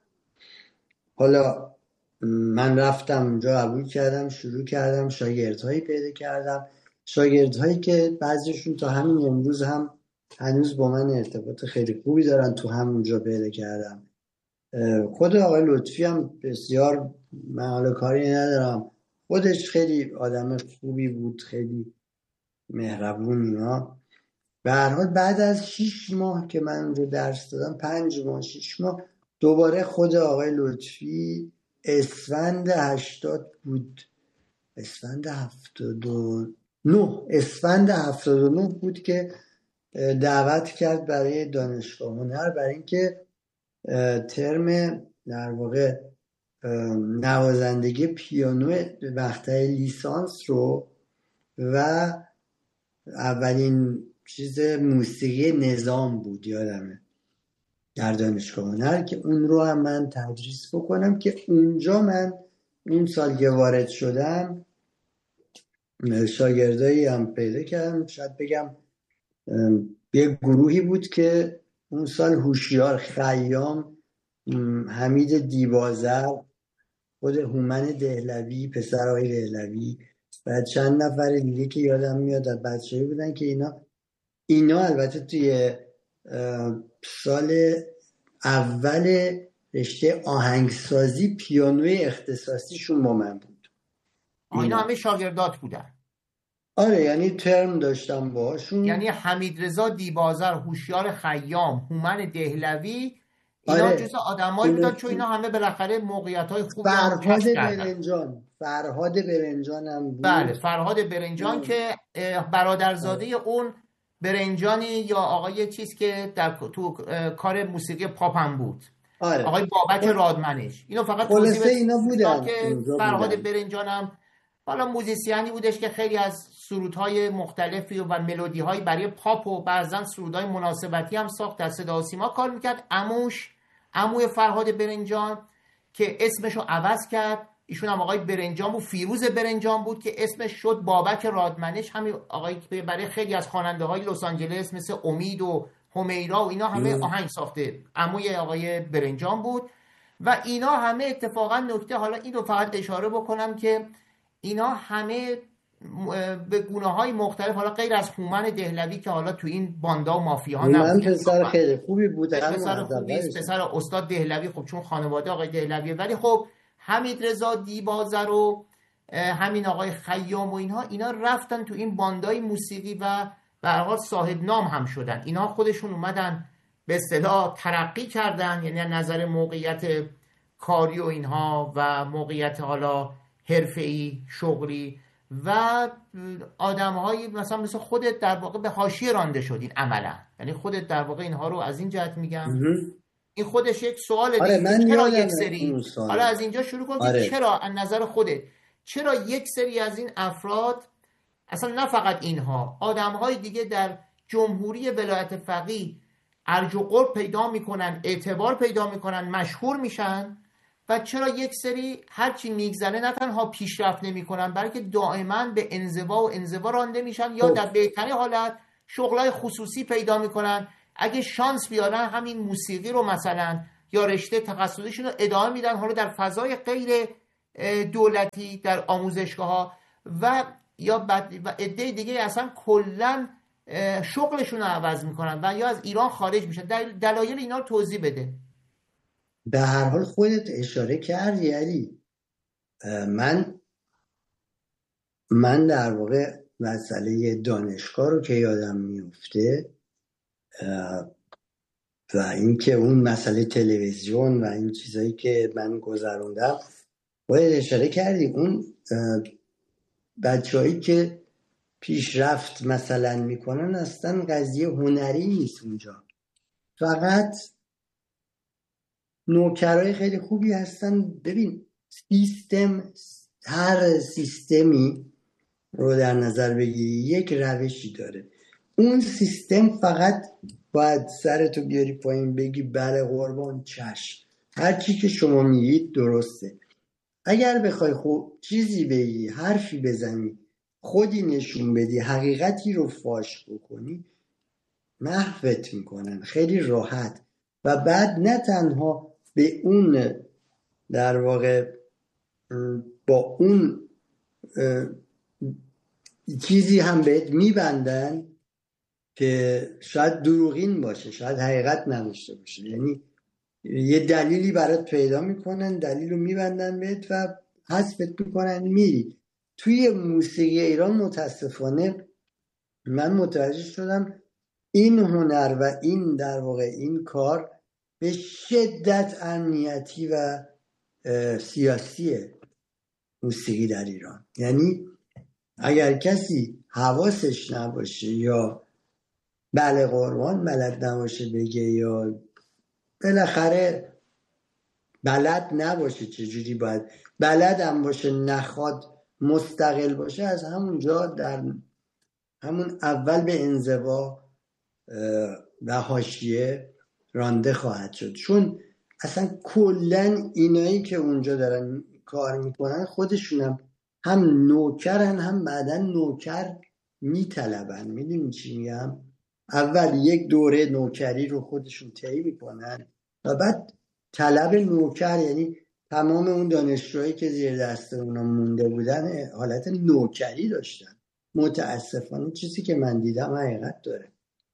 حالا من رفتم اونجا، قبول کردم، شروع کردم، شاگردهایی پیدا کردم، شاگردهایی که بعضیشون تا همین امروز هم هنوز با من ارتباط خیلی خوبی دارن، تو همونجا پیدا کردم. خود آقای لطفی هم بسیار، من حالا کاری ندارم، خودش خیلی آدم خوبی بود، خیلی مهربون اینا. به هر حال بعد از شیش ماه که من اونجا درس دادم، پنج ماه شیش ماه، دوباره خود آقای لطفی اسفند هشتاد بود، اسفند هفتاد و نه اسفند هفتاد و نه بود که دعوت کرد برای دانشگاه هنر، برای اینکه ترم در واقع نوازندگی پیانو مقطع لیسانس رو و اولین چیز موسیقی نظام بود یادمه در دانشگاه هنر، که اون رو هم من تدریس بکنم. که اونجا من اون سال که وارد شدم شاگردایی هم پیدا کردم، شاید بگم یه گروهی بود که اون سال هوشیار خیام، حمید دیبازر، خود هومن دهلوی پسر آقای دهلوی و چند نفر دیگه که یادم میاد از بچه‌ای بودن که اینا اینا البته توی سال اول رشته آهنگسازی پیانوی اختصاصیشون با من بود.
اینا همه شاگردات بودن.
آره یعنی ترم داشتم باشون،
یعنی حمید رضا دیبازر، هوشیار خیام، هومن دهلوی، اینا آره. جزء آدمایی بودن چون اینا همه بالاخره موقعیت‌های خوبی
هم کسب کردن. برنجان فرهاد برنجان هم بود.
بله فرهاد برنجان ام. که برادرزاده ام. اون برنجانی یا آقای چیز که در تو کار موسیقی پاپ هم بود. آره. آقای بابک رادمنش. اینو فقط
خلاصه اینا بودن
که فرهاد برنجان هم حالا موزیسیانی بودش که خیلی از سرودهای مختلفی و ملودی‌های برای پاپ و بعضن سرودهای مناسبتی هم ساخت، در صدا و سیما کار میکرد. عموش عموی فرهاد برنجان که اسمشو عوض کرد، ایشون هم آقای برنجان بود، فیروز برنجان بود که اسمش شد بابک رادمنش. همین آقای برای خیلی از خواننده‌های لس آنجلس مثل امید و همیرا و اینا همه آهنگ ساخته، عموی آقای برنجان بود. و اینا همه اتفاقا نکته، حالا اینو فقط اشاره بکنم که اینا همه به گونه‌های مختلف، حالا غیر از هومن دهلوی که حالا تو این باندا و مافیاها نبود،
من پسر خیلی خوبی بود،
پسر خوبی است، پسر استاد دهلوی، خب چون خانواده آقای دهلویه. ولی خب حمید رضا دیبازر و همین آقای خیام و اینها اینا رفتن تو این باندای موسیقی و به هر حال صاحب نام هم شدن. اینا خودشون اومدن به اصطلاح ترقی کردن، یعنی از نظر موقعیت کاری و اینها و موقعیت حالا حرفه‌ای شغلی و آدم‌های مثلا مثل خودت در واقع به حاشیه رانده شدین عملا. یعنی خودت در واقع اینها رو از این جهت میگم. این خودش یک سواله.
آره من
چرا یک سری حالا از اینجا شروع کن آره. چرا از نظر خودت چرا یک سری از این افراد، اصلا نه فقط اینها، آدم‌های دیگه در جمهوری ولایت فقیه ارج و قرب پیدا میکنن، اعتبار پیدا میکنن، مشهور میشن، و چرا یک سری هرچی میگذره نه تنها پیشرفت نمیکنن بلکه دائما به انزوا و انزوا رانده میشن یا در بهترین حالت شغلای خصوصی پیدا میکنن. اگه شانس بیارن همین موسیقی رو مثلا یا رشته تخصصیشون رو ادامه میدن، حالا در فضای غیر دولتی در آموزشگاه ها و یا بعد و عده دیگه اصلا کلا شغلشون رو عوض میکنن و یا از ایران خارج میشن. دلایل اینا رو توضیح بده.
به هر حال خودت اشاره کردی علی. من من در واقع مسئله دانشگاه رو که یادم میفته و اینکه اون مسئله تلویزیون و این چیزایی که من گذروندم باید اشاره کردی. اون بچه‌هایی که پیشرفت مثلا میکنن اصلا قضیه هنری نیست اونجا، فقط نوکرای خیلی خوبی هستن. ببین سیستم، هر سیستمی رو در نظر بگیری یک روشی داره. اون سیستم فقط باید سرتو بیاری پایین بگی بله قربان چشم، هر چی که شما میگید درسته. اگر بخوای خود چیزی بگی، حرفی بزنی، خودی نشون بدی، حقیقتی رو فاش بکنی، محوت میکنن خیلی راحت. و بعد نه تنها به اون در واقع با اون چیزی هم بهت میبندن که شاید دروغین باشه، شاید حقیقت نداشته باشه. یعنی یه دلیلی برات پیدا میکنن، دلیل رو میبندن بهت و حذفت میکنن میری. توی موسیقی ایران متاسفانه من متوجه شدم این هنر و این در واقع این کار به شدت امنیتی و سیاسیه موسیقی در ایران. یعنی اگر کسی حواسش نباشه یا بله قربان بلد نباشه بگه یا بالاخره بلد نباشه چجوری باید، بلد هم باشه نخواد مستقل باشه، از همونجا در همون اول به انزوا و حاشیه رانده خواهد شد. چون اصلا کلن اینایی که اونجا دارن کار میکنن خودشونم هم نوکرن هم بعدن نوکر میطلبن. میدونی چی میگم؟ اول یک دوره نوکری رو خودشون طی میکنن و بعد طلب نوکر، یعنی تمام اون دانشجوهایی که زیر دست اونا مونده بودن حالت نوکری داشتن. متاسفانه چیزی که من دیدم حقیقت داره.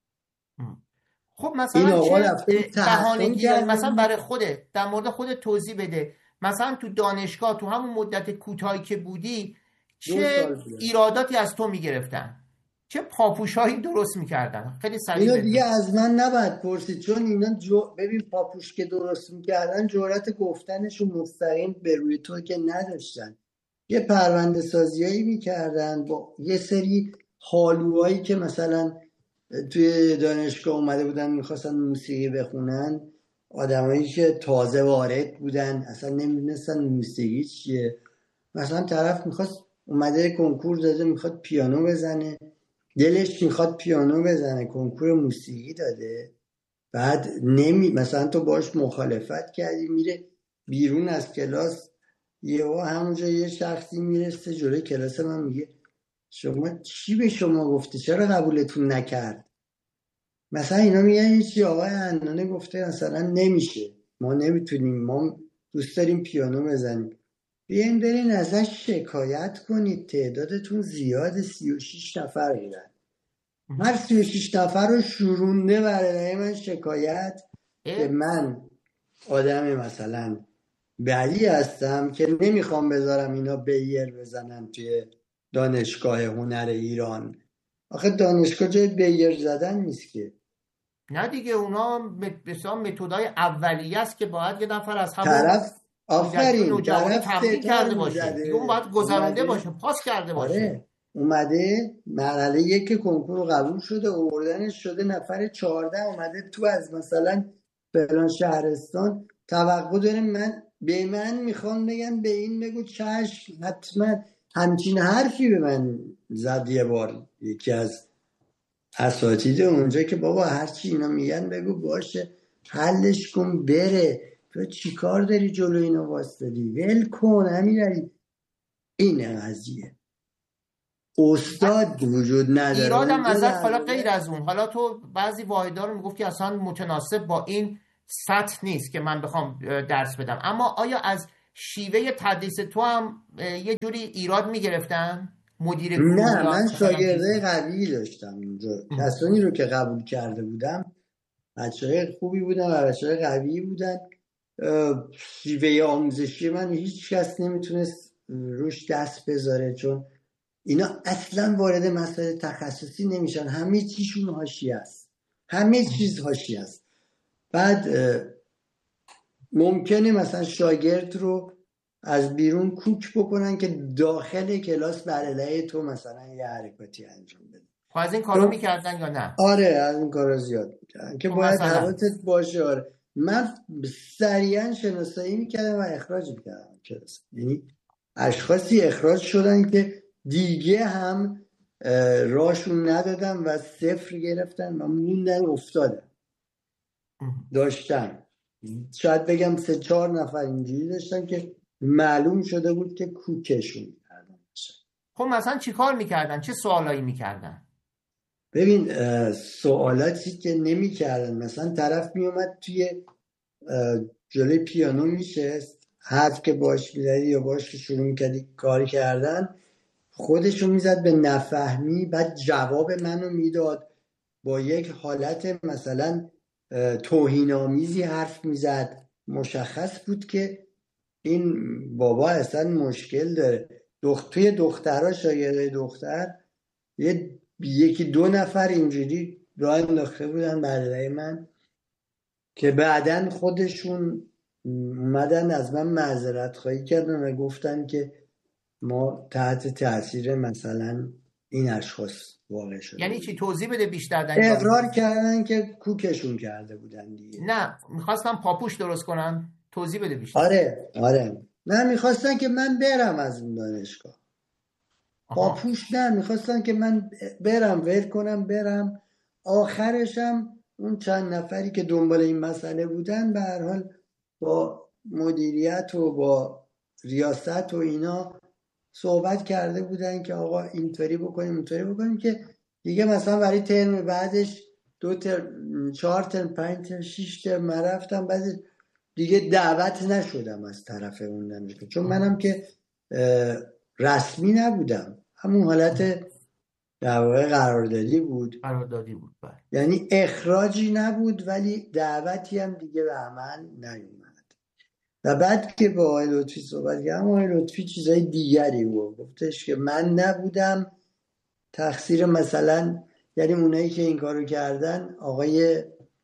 خب مثلا چه بهانه‌گیری مثلا برای خودت در مورد خودت توضیح بده. مثلا تو دانشگاه تو همون مدت کوتاهی که بودی چه ایراداتی از تو میگرفتن، چه پاپوشایی درست میکردن؟ خیلی سریع
اینو دیگه از من نباید پرسید، چون اینا جو... ببین پاپوش که درست میکردن جرأت گفتنشو مستقیم به روی تو که نداشتن. یه پرونده سازیایی میکردن با یه سری حالوهایی که مثلا توی دانشگاه اومده بودن میخواستن موسیقی بخونن، آدمایی که تازه وارد بودن اصلا نمیدونستن موسیقی چیه. مثلا طرف میخواست اومده کنکور داده میخواد پیانو بزنه، دلش میخواد پیانو بزنه، کنکور موسیقی داده، بعد نمی مثلا تو باش مخالفت کردی، میره بیرون از کلاس، یهو همونجا یه شخصی میرسه جلوی کلاس من میگه شما چی به شما گفته، چرا قبولتون نکرد؟ مثلا اینا میگن چی آقای عنانه گفته مثلا نمیشه، ما نمیتونیم، ما دوست داریم پیانو بزنیم. بیاین برین ازش شکایت کنید، تعدادتون زیاد، سی و شیش نفر میرن، هر سی و شیش نفر رو شورونده برای من شکایت که من آدم مثلا بعدی هستم که نمیخوام بذارم اینا بیر بزنن توی دانشگاه هنر ایران. آخه دانشگاه جای بیر زدن نیست که.
نه دیگه، اونا بسیار متدای اولیه است که باید یه نفر از همون
طرف آفرین
طرف تمرین کرده باشه دیگه، اون باید گذرونده باشه، پاس کرده باشه.
آره. اومده مرحله یک کنکور قبول شده، آوردنش شده نفر چهارده، اومده تو از مثلا فلان شهرستان توقع داره من به من میخوان بگن به این بگو چشم، حتما همچین حرفی به من زد یه بار یکی از اساتید اونجا که بابا هرچی اینا میگن بگو باشه حلش کن بره. تو چی کار داری جلو اینا واسطدی؟ ول کن امیرعلی. این قضیه استاد وجود نداره.
ایرادم ازت حالا غیر از اون، حالا تو بعضی واحدها رو میگفت که اصلا متناسب با این سطح نیست که من بخوام درس بدم، اما آیا از شیوه تدریس تو هم یه جوری ایراد میگرفتن؟ مدیر
نه، من شاگرده قوی داشتم اونجا. کسانی رو که قبول کرده بودم بچه‌های خوبی بودن و بچه‌های قوی بودن. شیوه آموزشی من هیچ کس نمیتونست روش دست بذاره، چون اینا اصلا وارد مسائل تخصصی نمیشن، همه چیشون حاشیه است، همه چیز حاشیه است. بعد ممکنه مثلا شاگرد رو از بیرون کوک بکنن که داخل کلاس بر علیه تو مثلا یه حرکاتی انجام بده.
خب از این کارا میکردن یا نه؟
آره از این کارا زیاد میکردن که باید حواست باشه. آره من سریعا شناسایی میکردم و اخراج میکردم کلاس. یعنی اشخاصی اخراج شدن که دیگه هم راشون ندادم و صفر گرفتن و موندن افتادن. داشتن شاید بگم سه چهار نفر اینجوری داشتن که معلوم شده بود که کوکشون کردن.
خب مثلا چی کار میکردن؟ چه سوالایی میکردن؟
ببین سوالاتی که نمیکردن، مثلا طرف میومد توی جلوی پیانو میشست، حرف که باش میزدی یا باش که شروع میکردی کاری کردن، خودشو میزد به نفهمی، بعد جواب منو میداد با یک حالت مثلا توهین‌آمیزی حرف میزد. مشخص بود که این بابا اصلا مشکل داره. دخت... توی دخترها شاگرده دختر یه یکی دو نفر اینجوری راه انداخته بودن برای من که بعدن خودشون اومدن از من معذرت خواهی کردن و گفتن که ما تحت تاثیر مثلا این اشخاص واقع شده.
یعنی چی؟ توضیح بده بیشتر.
اقرار کردن که کوکشون کرده بودن دیگه.
نه میخواستم پاپوش درست کنن. توضیح بده بیشتر.
آره آره نه میخواستن که من برم از اون دانشگاه. پاپوش نه، میخواستن که من برم ول کنم برم. آخرشم اون چند نفری که دنبال این مسئله بودن به هر حال با مدیریت و با ریاست و اینا صحبت کرده بودن که آقا اینطوری بکنیم اونطوری بکنیم که دیگه مثلا برای ترم بعدش دو ترم چهار ترم پنج ترم شش ترم من رفتم، بعد دیگه دعوت نشدم از طرف اون دانشگاه، چون منم که رسمی نبودم، همون حالت در واقع قراردادی بود.
قراردادی بود بله.
یعنی اخراجی نبود ولی دعوتی هم دیگه به عمل نیومد. و بعد که با آقای لطفی صحبت کردم، آقای لطفی چیزای دیگری بود، گفتش که من نبودم، تقصیر مثلا یعنی اونایی که این کارو کردن آقای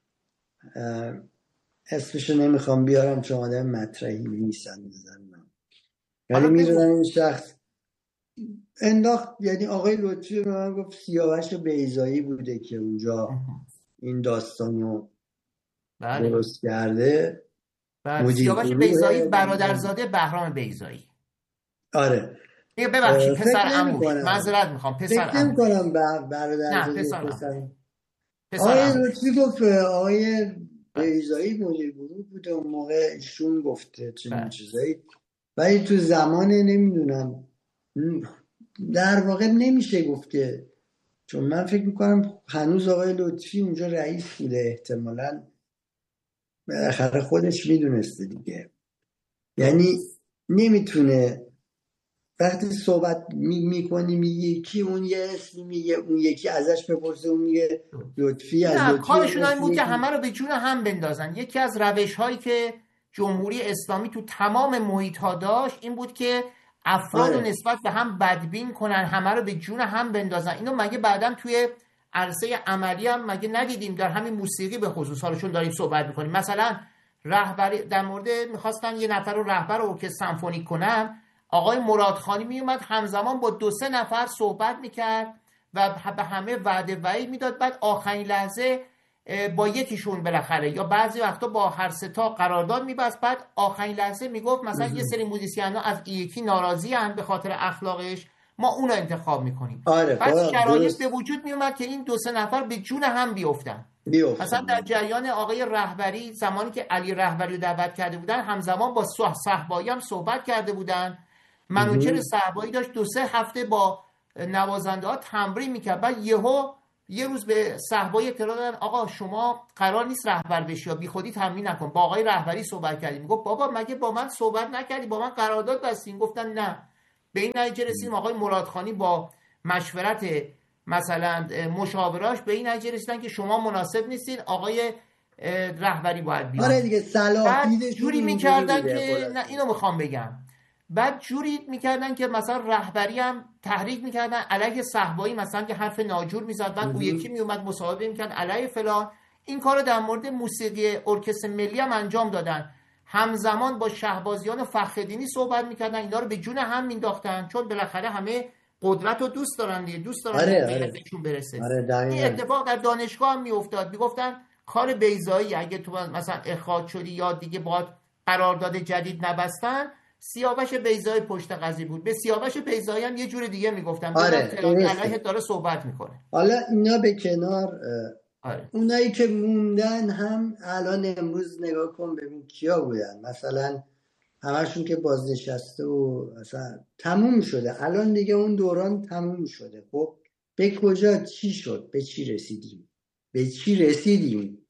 اسمشو نمیخوام بیارم چون آدم مطرحی نیستن بزنم، یعنی میدونم این شخص انداخت، یعنی آقای لطفی به من گفت سیاوش بیضایی بوده که اونجا این داستانو درست کرده.
سیاوش بیضایی برادرزاده بهرام بیضایی.
آره
ببخشید پسر عمو، معذرت میخوام پسر عمو.
فکر نمی‌کنم برادرزاده
پسر
پسر آقای لطفی گفت آقای بیضایی مدیر گروه بوده اون موقع، ایشون گفته چنین چیزایی، ولی تو زمان نمیدونم در واقع نمیشه گفت که، چون من فکر میکنم هنوز آقای لطفی اونجا رئیس بوده، احتمالاً بالاخره خودش میدونسته دیگه. یعنی نمیتونه وقتی صحبت میکنی میگه کی اون یه اسمی میگه اون یکی ازش بپرسه اون میگه لطفی از لطفی.
کارشون این بود که همه رو به جون هم بندازن. یکی از روش هایی که جمهوری اسلامی تو تمام محیط ها داشت این بود که افراد رو نسبت به هم بدبین کنن، همه رو به جون هم بندازن. اینو مگه بعداً توی عرصه عملی هم مگه ندیدیم؟ در همین موسیقی به خصوص، حالا چون داریم صحبت میکنیم، مثلا رهبری در مورد میخواستن یه نفر رو رهبر ارکستر سمفونیک کنن، آقای مرادخانی میومد همزمان با دو سه نفر صحبت میکرد و به همه وعده وعید میداد، بعد آخرین لحظه با یکیشون بالاخره یا بعضی وقتا با هر سه تا قرارداد میبست، بعد آخرین لحظه میگفت مثلا یه سری موزیسینا از یکی ناراضی ان به خاطر اخلاقش، ما اون رو انتخاب میکنیم.
آره
بعد شرایط به وجود میومد که این دو سه نفر به جون هم بیفتن. مثلا در جریان آقای رهبری، زمانی که علی رهبری رو دعوت کرده بودن، همزمان با صحبایی هم صحبت کرده بودن. منوچهر صحبایی داشت دو سه هفته با نوازنده ها تمرین میکرد، بعد یهو یه روز به صحبایی اطلاع دادن آقا شما قرار نیست رهبر بشی یا بی خودی تمرین نکن. با آقای رهبری صحبت کردیم، میگفت بابا مگه با من صحبت نکردی، با من قرارداد بستین؟ گفتن نه. به این نتیجه رسیدیم آقای مرادخانی با مشورت مثلا مشاوراش به این نتیجه رسیدن که شما مناسب نیستین، آقای رهبری باید بیان.
آره دیگه، صلاح دیدشون
جوری میکردن که نه اینو میخوام بگم، بعد جوری میکردن که مثلا رهبری هم تحریک میکردن علیه صحبایی، مثلا که حرف ناجور میزد، بعد اون یکی میومد مصاحبه میکرد علیه فلان. این کارو در مورد موسیقی ارکستر ملی هم انجام دادن. همزمان با شهبازیان فخرالدینی صحبت میکردن، اینا رو به جون هم مینداختن، چون بالاخره همه قدرت رو دوست دارن دیگه، دوست دارن
آره،
به هدفشون برسه. آره این اتفاق در دانشگاه هم میافتاد، میگفتن کار بیضایی اگه تو مثلا اخراج شدی یا دیگه باید قرارداد جدید نبستن، سیاوش بیضایی پشت قضیه بود. به سیاوش بیضایی هم یه جور دیگه میگفتن
آره
علیه داره صحبت میکنه.
حالا اینا به کنار، آره. اونایی که موندن هم الان امروز نگاه کن ببین کیا بودن، مثلا همشون که بازنشسته و مثلا تموم شده، الان دیگه اون دوران تموم شده. خب به کجا چی شد؟ به چی رسیدیم؟ به چی رسیدیم؟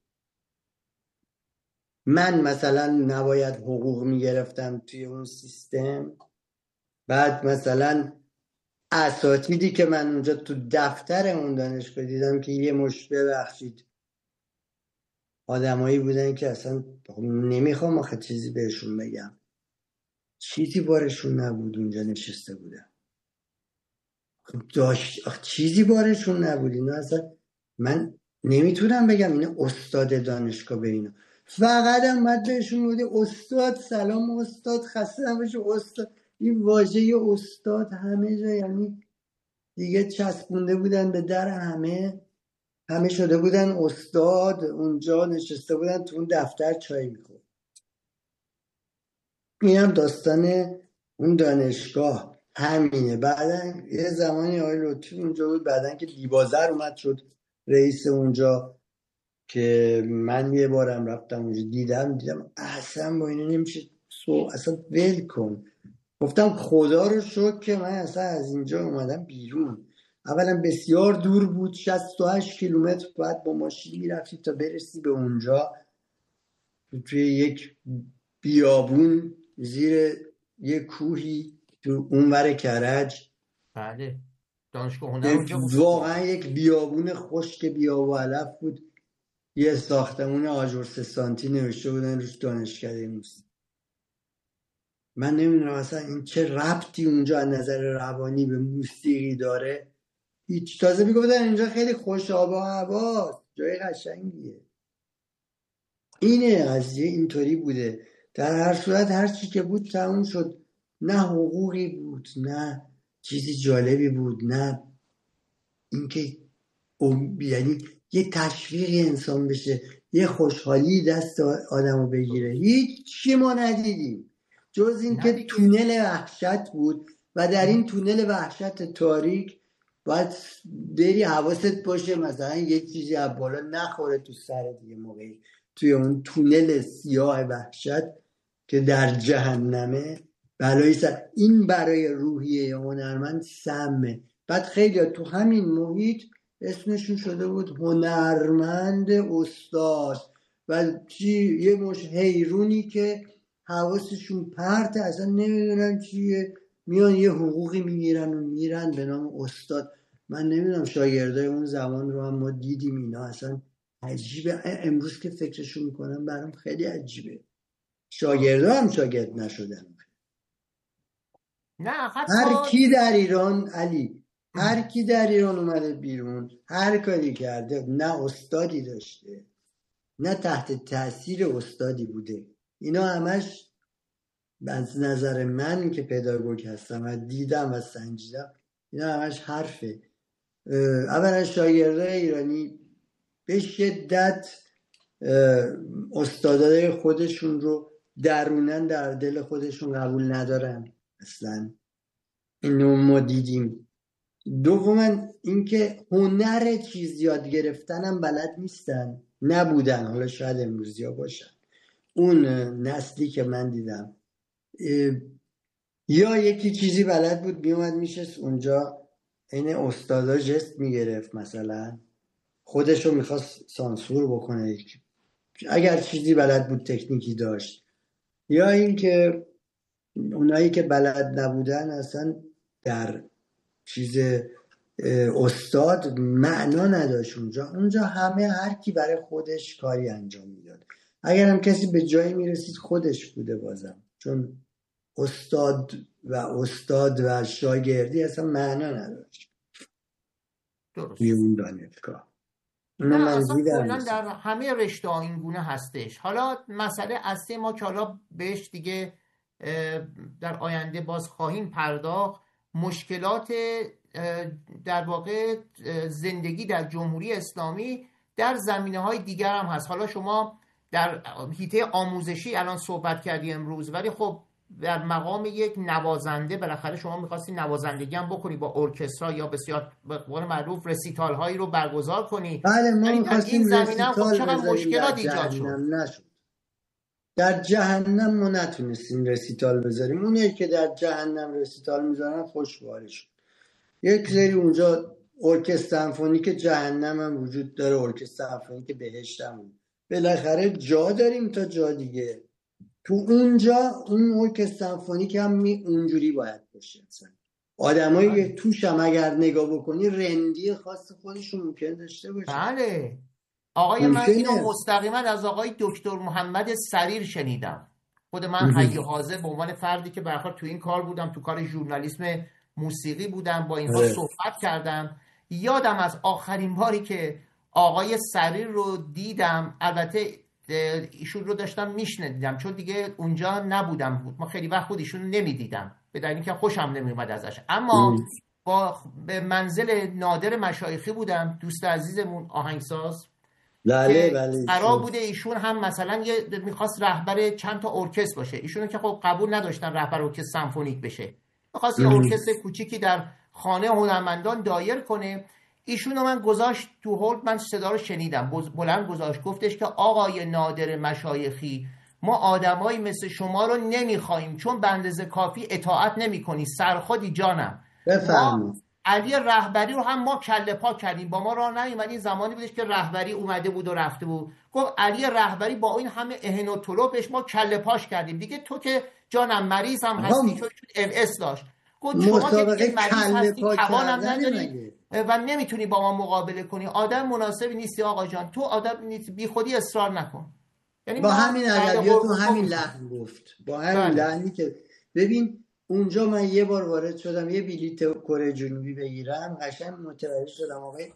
من مثلا نباید حقوق میگرفتم توی اون سیستم؟ بعد مثلا اساتیدی که من اونجا تو دفتر اون دانشگاه دیدم که یه مش ببخشید آدمایی بودن که اصلا نمیخوام آخه چیزی بهشون بگم، چیزی بارشون نبود اونجا نشسته بودن، داشت چیزی بارشون نبود. اینا اصلا من نمیتونم بگم این استاد دانشگاه به اینا، فقط هم مد بهشون بوده استاد، سلام استاد، خسته نباشه استاد. این واژه استاد همه جا یعنی دیگه چسبونده بودن به در همه، همه شده بودن استاد، اونجا نشسته بودن تو اون دفتر چای میخورد. این هم داستان اون دانشگاه همینه. بعدن یه زمانی آقای لطفی اونجا بود، بعدن که دیبازر اومد شد رئیس اونجا، که من یه بارم رفتم اونجا دیدم دیدم اصلا با اینه نمیشه سو اصلا ول کن. گفتم خدا رو شکر که من اصلا از اینجا اومدم بیرون. اولا بسیار دور بود، شصت و هشت کیلومتر باید با ماشین میرفتی تا برسی به اونجا، توی یک بیابون زیر یک کوهی تو اونور کرج.
بله دانشگاه هنر
واقعا یک بیابون خشک بیاب و علف بود، یه ساختمون آجر سه سانتی نوشته بودن روش دانشکده موسیقی. من نمیدونم اصلا این چه ربطی اونجا از نظر روانی به موسیقی داره. هیچ. تازه میگفتن اینجا خیلی خوش آب و هواست، جای قشنگیه. اینه قضیه، اینطوری بوده. در هر صورت هر چی که بود تموم شد، نه حقوقی بود نه چیزی جالبی بود، نه اینکه یعنی یه تشویقی انسان بشه، یه خوشحالی دست آدمو بگیره. هیچ چی ما ندیدیم جز این که تونل وحشت بود و در این تونل وحشت تاریک باید بری حواست باشه مثلا یه چیزی از بالا نخوره تو سر دیگه موقعی توی اون تونل سیاه وحشت که در جهنمه بلایی سر. این برای روحیه هنرمند سمه. بعد خیلی تو همین محیط اسمشون شده بود هنرمند استاد و چی یه مش حیرونی که حواسشون پرته، اصلا نمیدونن چیه، میان یه حقوقی میگیرن و میرن به نام استاد. من نمیدونم شاگردای اون زمان رو هم ما دیدیم، اینا اصلا عجیبه. امروز که فکرشو میکنم برام خیلی عجیبه. شاگردا هم شاگرد نشدن.
نه
هر کی در ایران علی هر کی در ایران اومده بیرون هر کاری کرده نه استادی داشته نه تحت تاثیر استادی بوده. اینا همش از نظر من که پداگوگ هستم و دیدم و سنجیدم، اینا همش حرفه. اولا شاگردای ایرانی به شدت استادای خودشون رو درونن در دل خودشون قبول ندارن اصلا. اینو ما دیدیم دوما اینکه هنر چیز یاد گرفتنم بلد نیستن، نبودن، حالا شاید امروزی ها باشن. اون نسلی که من دیدم یا یکی چیزی بلد بود میومد میشست اونجا این استادا جست میگرفت، مثلا خودشو میخواست سانسور بکنه اگر چیزی بلد بود، تکنیکی داشت. یا اینکه اونایی که بلد نبودن اصلا در چیز استاد معنا نداشت. اونجا اونجا همه هر کی برای خودش کاری انجام میداد. اگر هم کسی به جایی میرسید خودش بوده بازم، چون استاد و استاد و شاگردی اصلا معنا نداشت توی اون دانشگاه.
نه اصلا کلا در همه رشته ها این گونه هستش. حالا مسئله اصلی ما که حالا بهش دیگه در آینده باز خواهیم پرداخت، مشکلات در واقع زندگی در جمهوری اسلامی در زمینه‌های دیگر هم هست. حالا شما در حیطه آموزشی الان صحبت کردی امروز، ولی خب در مقام یک نوازنده بالاخره شما می‌خواستی نوازندگی هم بکنی با ارکسترا یا بسیار به قول معروف رسیتال هایی رو برگزار کنی.
بله ما می‌خواستیم
این زمینه خب چقدر مشکلات ایجاد شد.
نشد. در جهنم ما نتونستیم رسیتال بذاریم. اونایی که در جهنم رسیتال میذارن خوشواره شد. یک سری اونجا ارکستر سمفونیک جهنم هم وجود داره، ارکستر سمفونیک بهشت هم. بالاخره جا داریم تا جا دیگه. تو اونجا اون ارکستر سمفونیک هم می اونجوری باید باشه. آدمایی توش هم اگر نگاه بکنی رندی خاص خودشون ممکن داشته باشه.
بله. آقای من اینو مستقیما از آقای دکتر محمد سریر شنیدم. خود من حی حاضر به عنوان فردی که برخورد تو این کار بودم، تو کار ژورنالیسم موسیقی بودم، با اینها صحبت کردم. یادم از آخرین باری که آقای سریر رو دیدم، البته ایشون رو داشتم میشنیدم چون دیگه اونجا نبودم بود، ما خیلی وقت بود ایشون رو نمیدیدم به دلیلی که خوشم نمیومد ازش. اما با به منزل نادر مشایخی بودم، دوست عزیزمون آهنگساز،
بله بله،
قرار بوده ایشون هم مثلا یه میخواست رهبر چند تا ارکستر باشه. ایشون که خب قبول نداشتن رهبر ارکستر سمفونیک بشه، میخواست یه ارکستر کوچیکی در خانه هنرمندان دایر کنه. ایشون من گذاشت تو هولد، من صدا رو شنیدم، بلند گذاشت گفتش که آقای نادر مشایخی، ما آدمایی مثل شما رو نمیخوایم چون به اندازه کافی اطاعت نمیکنی، سرخودی جانم.
بفرمایید.
علی رهبری رو هم ما کله پا کردیم، با ما راه نیومد. این زمانی بودش که رهبری اومده بود و رفته بود. گفت علی رهبری با این همه اهن و طلبش ما کله پاش کردیم دیگه، تو که جانم مریض هم هستی چون ام اس داشت. گفت شما که مریض هستی، توانم نداری و نمیتونی با ما مقابله کنی، آدم مناسبی نیستی آقا جان، تو آدم نیستی، بی خودی اصرار نکن.
یعنی با همین ادبیات و همین لحن گفت، با همین لحنی که ببین اونجا من یه بار وارد شدم یه بلیت کره جنوبی بگیرم، قشنگ متوجه شدم آقای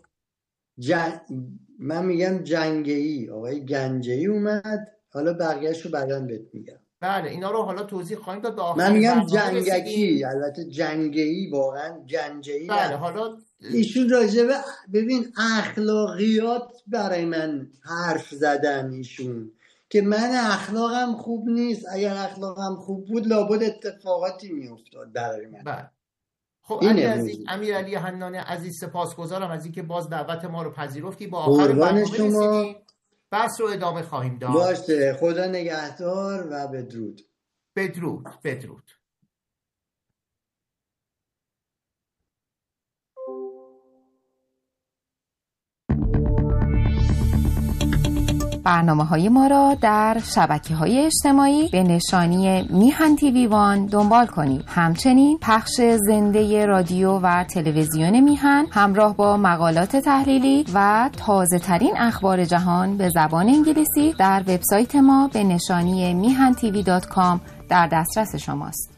جن... من میگم جنگه‌ای، آقای گنجه‌ای اومد، حالا بقیه‌شو بعداً بهت میگم.
بله اینا رو حالا توضیح خواهیم داد.
من میگم جنگکی، البته جنگه‌ای واقعا گنجه‌ای.
بله حالا
ایشون راجبه ببین اخلاقیات برای من حرف زدن ایشون که من اخلاقم خوب نیست، اگر اخلاقم خوب بود لابد اتفاقاتی میافتاد برای من.
بله. خب علی عزیز، امیر علی حنان عزیز، سپاسگزارم از اینکه باز دعوت ما رو پذیرفتی. با آخر برنامه رسیدیم، بحث رو ادامه خواهیم داد.
باشه، خدا نگهدار و بدرود.
بدرود بدرود.
برنامه‌های ما را در شبکه‌های اجتماعی به نشانی میهن تیوی وان دنبال کنید. همچنین پخش زنده رادیو و تلویزیون میهن همراه با مقالات تحلیلی و تازه‌ترین اخبار جهان به زبان انگلیسی در وبسایت ما به نشانی میهن تیوی دات کام در دسترس شماست.